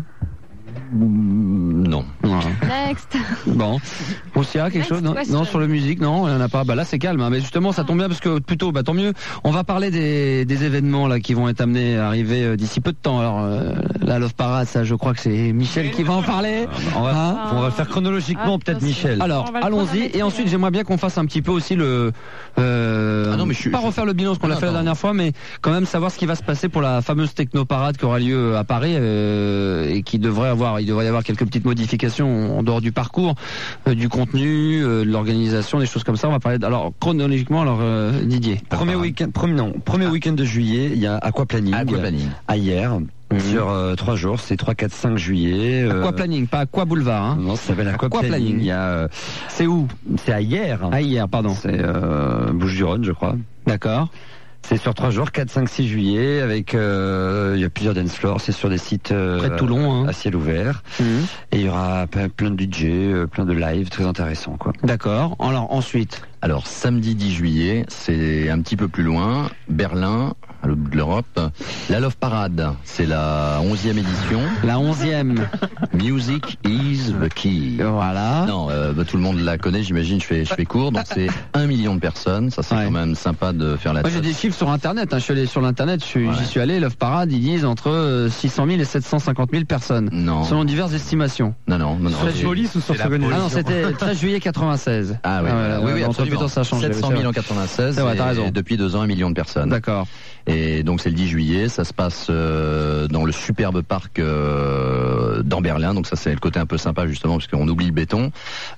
[SPEAKER 12] Non.
[SPEAKER 6] Next.
[SPEAKER 14] Bon. Roussia, quelque chose? Non, sur la musique, non, il n'y en a pas. Bah là, c'est calme, hein. Mais justement, ça tombe bien parce que plutôt, tant mieux. On va parler des événements là qui vont être amenés à arriver d'ici peu de temps. Alors, la Love Parade, ça, je crois que c'est Michel qui va en parler.
[SPEAKER 10] On va le faire chronologiquement, peut-être Michel.
[SPEAKER 14] Alors, allons-y. Et ensuite, j'aimerais bien qu'on fasse un petit peu aussi pas refaire le bilan ce qu'on a fait la dernière fois, mais quand même savoir ce qui va se passer pour la fameuse Technoparade qui aura lieu à Paris et qui devrait il devrait y avoir quelques petites modifications en dehors du parcours, du contenu, de l'organisation, des choses comme ça. On va parler chronologiquement, Didier.
[SPEAKER 10] Premier week-end de juillet, il y a Aquaplanning. À hier. Sur 3 jours, c'est 3, 4, 5 juillet.
[SPEAKER 14] Aquaplanning, pas Aqua Boulevard. Hein.
[SPEAKER 10] Non, ça s'appelle Aquaplanning. Il y a.
[SPEAKER 14] C'est où?
[SPEAKER 10] C'est à hier.
[SPEAKER 14] À hier, pardon.
[SPEAKER 10] C'est Bouches-du-Rhône, je crois.
[SPEAKER 14] D'accord.
[SPEAKER 10] C'est sur 3 jours, 4, 5, 6 juillet, avec il y a plusieurs dance floors, c'est sur des sites
[SPEAKER 14] près de Toulon,
[SPEAKER 10] à ciel ouvert. Et il y aura plein de DJ, plein de live, très intéressant, quoi.
[SPEAKER 14] D'accord. Alors ensuite.
[SPEAKER 1] Alors samedi 10 juillet, c'est un petit peu plus loin, Berlin,
[SPEAKER 12] à l'autre bout de l'Europe. La Love Parade, c'est la 11e édition.
[SPEAKER 14] La 11e.
[SPEAKER 12] Music is the key.
[SPEAKER 14] Voilà.
[SPEAKER 12] Non, tout le monde la connaît, j'imagine, je fais court. Donc c'est 1 million de personnes. Ça, c'est quand même sympa de faire la
[SPEAKER 14] Moi, j'ai des chiffres sur Internet. Je suis allé sur l'Internet, j'y suis allé. Love Parade, ils disent entre 600 000 et 750 000 personnes.
[SPEAKER 12] Non.
[SPEAKER 14] Selon diverses estimations.
[SPEAKER 12] Non.
[SPEAKER 14] Sur police ou sur seconde? Ah non, c'était 13 juillet 96.
[SPEAKER 12] Ah oui, oui, absolument.
[SPEAKER 14] Ça a changé.
[SPEAKER 12] 700 000 en 96.
[SPEAKER 14] Ouais, t'as raison.
[SPEAKER 12] Et depuis 2 ans, 1 million de personnes.
[SPEAKER 14] D'accord.
[SPEAKER 12] Et donc c'est le 10 juillet, ça se passe dans le superbe parc dans Berlin, donc ça c'est le côté un peu sympa justement parce qu'on oublie le béton,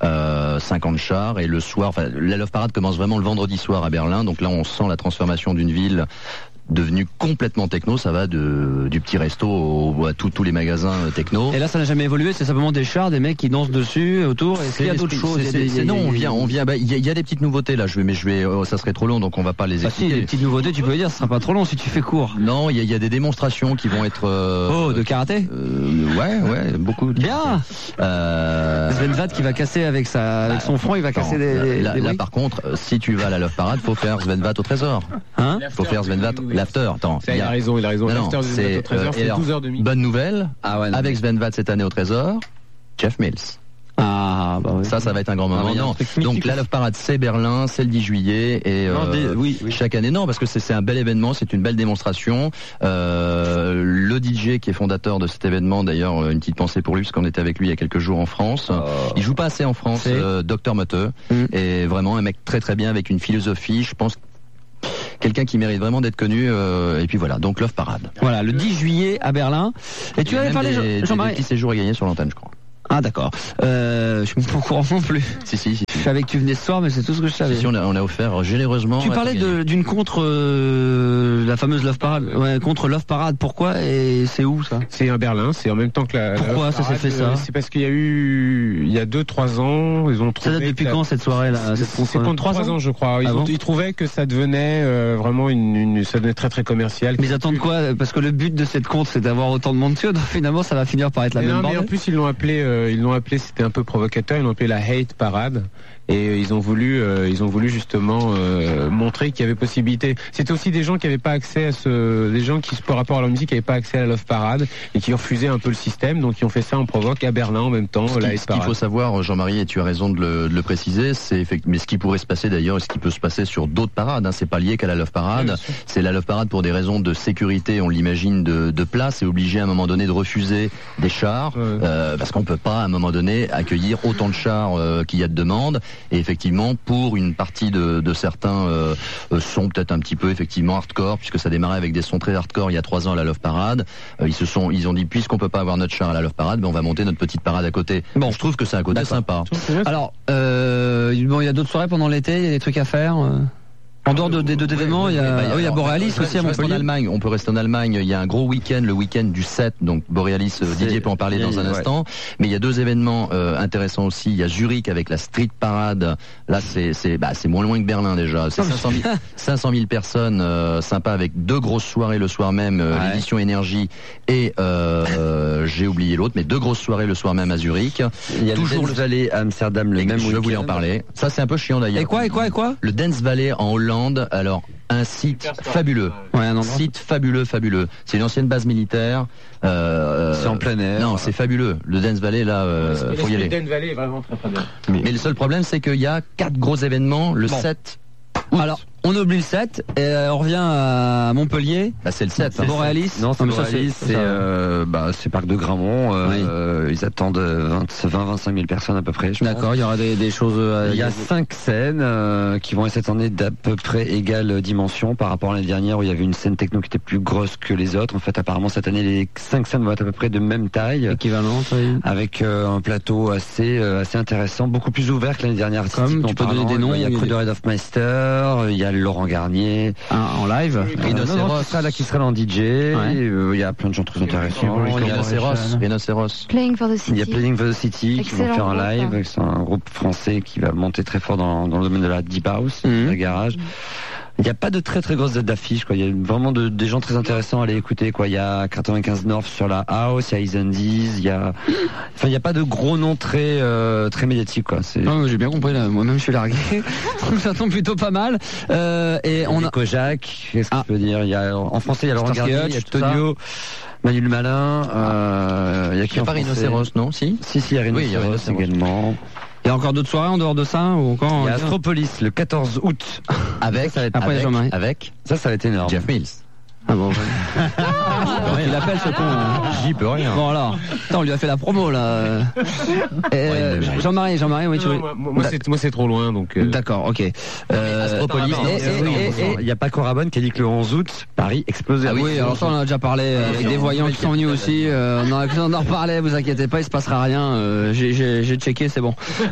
[SPEAKER 12] 50 chars et le soir, la Love Parade commence vraiment le vendredi soir à Berlin, donc là on sent la transformation d'une ville devenu complètement techno, ça va du petit resto à tous les magasins techno.
[SPEAKER 14] Et là, ça n'a jamais évolué, c'est simplement des chars, des mecs qui dansent dessus autour. Est-ce qu'il y a d'autres choses?
[SPEAKER 12] Non, on vient. Il y a des petites nouveautés là. Ça serait trop long, donc on va pas les expliquer.
[SPEAKER 14] Si, des petites nouveautés, tu peux dire, ce sera pas trop long si tu fais court.
[SPEAKER 12] Non, il y a des démonstrations qui vont être.
[SPEAKER 14] De karaté.
[SPEAKER 12] Ouais, beaucoup.
[SPEAKER 14] Bien. Sven Väth qui va casser avec son front, il va casser des.
[SPEAKER 12] Là, par contre, si tu vas à la Love Parade, faut faire Sven Väth au trésor.
[SPEAKER 14] Hein?
[SPEAKER 12] Faut faire Sven Väth. L'after, attends.
[SPEAKER 8] Il a raison. L'after
[SPEAKER 12] c'est
[SPEAKER 8] au Trésor, c'est 12 heures de mix.
[SPEAKER 12] Bonne nouvelle, avec Sven Väth cette année au Trésor, Jeff Mills.
[SPEAKER 14] Ah, bah oui.
[SPEAKER 12] Ça va être un grand moment. Non. Donc la Love Parade, c'est Berlin, c'est le 10 juillet et
[SPEAKER 14] oui.
[SPEAKER 12] Chaque année. Non, parce que c'est un bel événement, c'est une belle démonstration. Le DJ qui est fondateur de cet événement, d'ailleurs, une petite pensée pour lui, parce qu'on était avec lui il y a quelques jours en France. Il joue pas assez en France, Dr Motte, et vraiment un mec très très bien avec une philosophie. Je pense quelqu'un qui mérite vraiment d'être connu, et puis voilà, donc Love Parade.
[SPEAKER 14] Voilà, le 10 juillet à Berlin. Et tu avais parlé,
[SPEAKER 12] Jean-Marie, des petits séjours à gagner sur l'antenne, je crois.
[SPEAKER 14] Ah d'accord. Je suis pas au courant non plus.
[SPEAKER 12] Si.
[SPEAKER 14] Je savais que tu venais ce soir, mais c'est tout ce que je savais.
[SPEAKER 12] Si, on a offert généreusement.
[SPEAKER 14] Tu parlais d'une contre la fameuse Love Parade. Ouais, contre Love Parade. Pourquoi et c'est où ça?
[SPEAKER 8] C'est à Berlin. C'est en même temps que la.
[SPEAKER 14] Pourquoi ça s'est fait ça?
[SPEAKER 8] C'est parce qu'il y a eu il y a 2-3 ans, ils ont trouvé.
[SPEAKER 14] Ça date depuis quand cette soirée là?
[SPEAKER 8] C'est contre 3 ans, je crois. Ils trouvaient que ça devenait vraiment ça devenait très très commercial.
[SPEAKER 14] Mais ils attendent quoi? Parce que le but de cette contre, c'est d'avoir autant de monde dessus. Donc finalement, ça va finir par être la même bande.
[SPEAKER 8] Mais en plus, ils l'ont appelé, c'était un peu provocateur, ils l'ont appelé la Hate Parade. Et ils ont voulu justement montrer qu'il y avait possibilité. C'était aussi des gens qui n'avaient pas accès à des gens qui, par rapport à leur musique, n'avaient pas accès à la Love Parade et qui refusaient un peu le système. Donc ils ont fait ça en provoque à Berlin en même temps.
[SPEAKER 12] Ce qu'il faut savoir, Jean-Marie, et tu as raison de le préciser, mais ce qui pourrait se passer d'ailleurs, et ce qui peut se passer sur d'autres parades, c'est pas lié qu'à la Love Parade. Oui, c'est la Love Parade pour des raisons de sécurité, on l'imagine, de place, est obligé à un moment donné de refuser des chars, parce qu'on peut pas à un moment donné accueillir autant de chars qu'il y a de demandes. Et effectivement, pour une partie de certains sons peut-être un petit peu effectivement hardcore, puisque ça démarrait avec des sons très hardcore il y a 3 ans à la Love Parade, ils ont dit puisqu'on peut pas avoir notre char à la Love Parade, on va monter notre petite parade à côté. Bon, je trouve que c'est un côté sympa.
[SPEAKER 14] Alors, il y a d'autres soirées pendant l'été, il y a des trucs à faire. En dehors des deux événements, il y a Borealis aussi à Montpellier.
[SPEAKER 12] On peut rester en Allemagne. Il y a un gros week-end, le week-end du 7. Donc Borealis, Didier peut en parler dans un instant. Mais il y a 2 événements intéressants aussi. Il y a Zurich avec la Street Parade. Là, c'est moins loin que Berlin déjà. C'est 500 000 personnes sympas avec 2 grosses soirées le soir même, l'édition énergie et j'ai oublié l'autre, mais 2 grosses soirées le soir même à Zurich.
[SPEAKER 10] Il y a toujours le Valley à Amsterdam le même week-end.
[SPEAKER 12] Je voulais en parler. Ça, c'est un peu chiant d'ailleurs.
[SPEAKER 14] Et quoi?
[SPEAKER 12] Le Dance Valley en Hollande. Alors, un site fabuleux. Site fabuleux. C'est une ancienne base militaire.
[SPEAKER 10] C'est en plein air.
[SPEAKER 12] Non, c'est fabuleux. Le Dance Valley, là, faut y aller.
[SPEAKER 8] Le Dance Valley est vraiment très très bien.
[SPEAKER 12] Mais le seul problème, c'est qu'il y a 4 gros événements le 7 août.
[SPEAKER 14] Alors, on oublie le 7 et on revient à Montpellier.
[SPEAKER 12] C'est le 7.
[SPEAKER 14] Borealis.
[SPEAKER 10] Non, c'est Borealis, c'est Parc de Gramont. Ils attendent 20-25 000 personnes à peu près.
[SPEAKER 14] D'accord, il y aura des choses.
[SPEAKER 10] Il y a 5 scènes qui vont être cette année d'à peu près égale dimension par rapport à l'année dernière où il y avait une scène techno qui était plus grosse que les autres. En fait, apparemment cette année les 5 scènes vont être à peu près de même taille,
[SPEAKER 14] équivalente,
[SPEAKER 10] avec un plateau assez intéressant, beaucoup plus ouvert que l'année dernière.
[SPEAKER 14] Comme tu peux donner des noms.
[SPEAKER 10] Il y a Cruder Hofmeister, il y a Laurent Garnier
[SPEAKER 14] en live,
[SPEAKER 10] qui sera là en DJ. Il y a plein de gens très intéressants.
[SPEAKER 12] Rhinocéros.
[SPEAKER 15] Playing for the City.
[SPEAKER 10] Il y a Playing for the City qui vont faire un live. C'est un groupe français qui va monter très fort dans le domaine de la deep house, le garage. Il n'y a pas de très très grosses dates d'affiches, quoi. Il y a vraiment des gens très intéressants à aller écouter, quoi. Il y a 95 North sur la house, il y a Isendies, il y a pas de gros noms très médiatiques, quoi.
[SPEAKER 14] J'ai bien compris, là. Moi-même, je suis largué. Donc ça tombe plutôt pas mal. Et on a
[SPEAKER 10] Kojak, qu'est-ce que je peux dire? Il y a, en français, il y a Laurent Garnier, il y a Tonio, Manu le Malin, il y a qui?
[SPEAKER 14] Il y a pas Rhinocéros, non? Si,
[SPEAKER 10] il y a Rhinocéros également.
[SPEAKER 14] Il y a encore d'autres soirées en dehors de ça ou encore?
[SPEAKER 10] Il y a Astropolis le 14 août.
[SPEAKER 14] Avec ça va être énorme.
[SPEAKER 10] Jeff Mills.
[SPEAKER 14] Ah bon, il appelle ce con.
[SPEAKER 10] J'y peux rien.
[SPEAKER 14] Bon alors, on lui a fait la promo là. Jean-Marie, oui, tu veux.
[SPEAKER 15] Moi c'est trop loin donc.
[SPEAKER 14] D'accord, ok.
[SPEAKER 10] Astropolis. Il n'y a pas Corabonne qui a dit que le 11 août, Paris explosait.
[SPEAKER 14] Ah oui, alors ça on en a déjà parlé avec des voyants qui sont venus aussi. On en reparlait, vous inquiétez pas, il se passera rien. J'ai checké, c'est bon.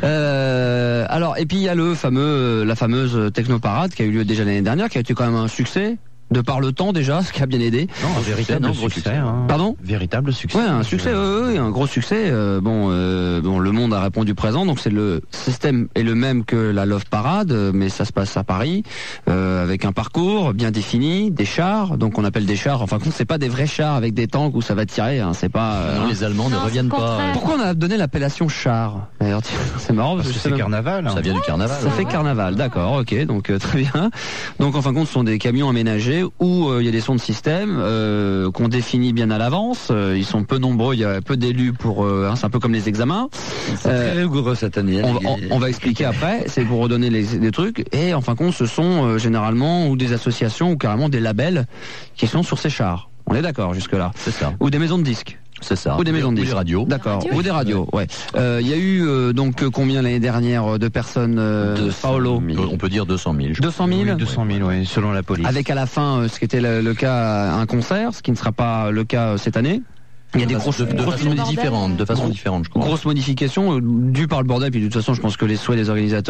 [SPEAKER 14] Alors, et puis il y a la fameuse Technoparade qui a eu lieu déjà l'année dernière, qui a été quand même un succès. De par le temps déjà, ce qui a bien aidé.
[SPEAKER 13] Non, un véritable succès.
[SPEAKER 14] Pardon ?
[SPEAKER 13] Véritable succès.
[SPEAKER 14] Ouais, un succès, oui, un gros succès. Bon, le monde a répondu présent, donc c'est le système est le même que la Love Parade, mais ça se passe à Paris, avec un parcours bien défini, des chars, donc on appelle des chars. Enfin, c'est pas des vrais chars avec des tanks où ça va tirer. C'est pas.
[SPEAKER 15] Les Allemands ne reviennent pas.
[SPEAKER 14] Pourquoi on a donné l'appellation char ? D'ailleurs, c'est marrant
[SPEAKER 13] parce que c'est carnaval.
[SPEAKER 15] Ça vient du carnaval.
[SPEAKER 14] Ça fait carnaval, d'accord, ok, donc très bien. Donc en fin de compte, ce sont des camions aménagés où il y a des sons de système qu'on définit bien à l'avance. Ils sont peu nombreux, il y a peu d'élus pour. C'est un peu comme les examens.
[SPEAKER 10] C'est très rigoureux cette année.
[SPEAKER 14] On va expliquer après. C'est pour redonner des trucs. Et en fin de compte, ce sont généralement ou des associations ou carrément des labels qui sont sur ces chars. On est d'accord jusque là.
[SPEAKER 15] C'est ça.
[SPEAKER 14] Ou des maisons de disques.
[SPEAKER 15] C'est ça.
[SPEAKER 14] Ou des maisons de disques.
[SPEAKER 15] Ou des radios.
[SPEAKER 14] D'accord. Ou des radios, ouais. Il y a eu donc combien l'année dernière de personnes Paolo?
[SPEAKER 15] On peut dire 200 000.
[SPEAKER 14] 200 000
[SPEAKER 13] Oui, 200 000, oui, selon la police.
[SPEAKER 14] Avec à la fin ce qui était le cas un concert, ce qui ne sera pas le cas cette année. Il y a des grosses
[SPEAKER 15] de façon différente, je crois.
[SPEAKER 14] Grosses modifications dues par le bordel, puis de toute façon, je pense que les souhaits des organisateurs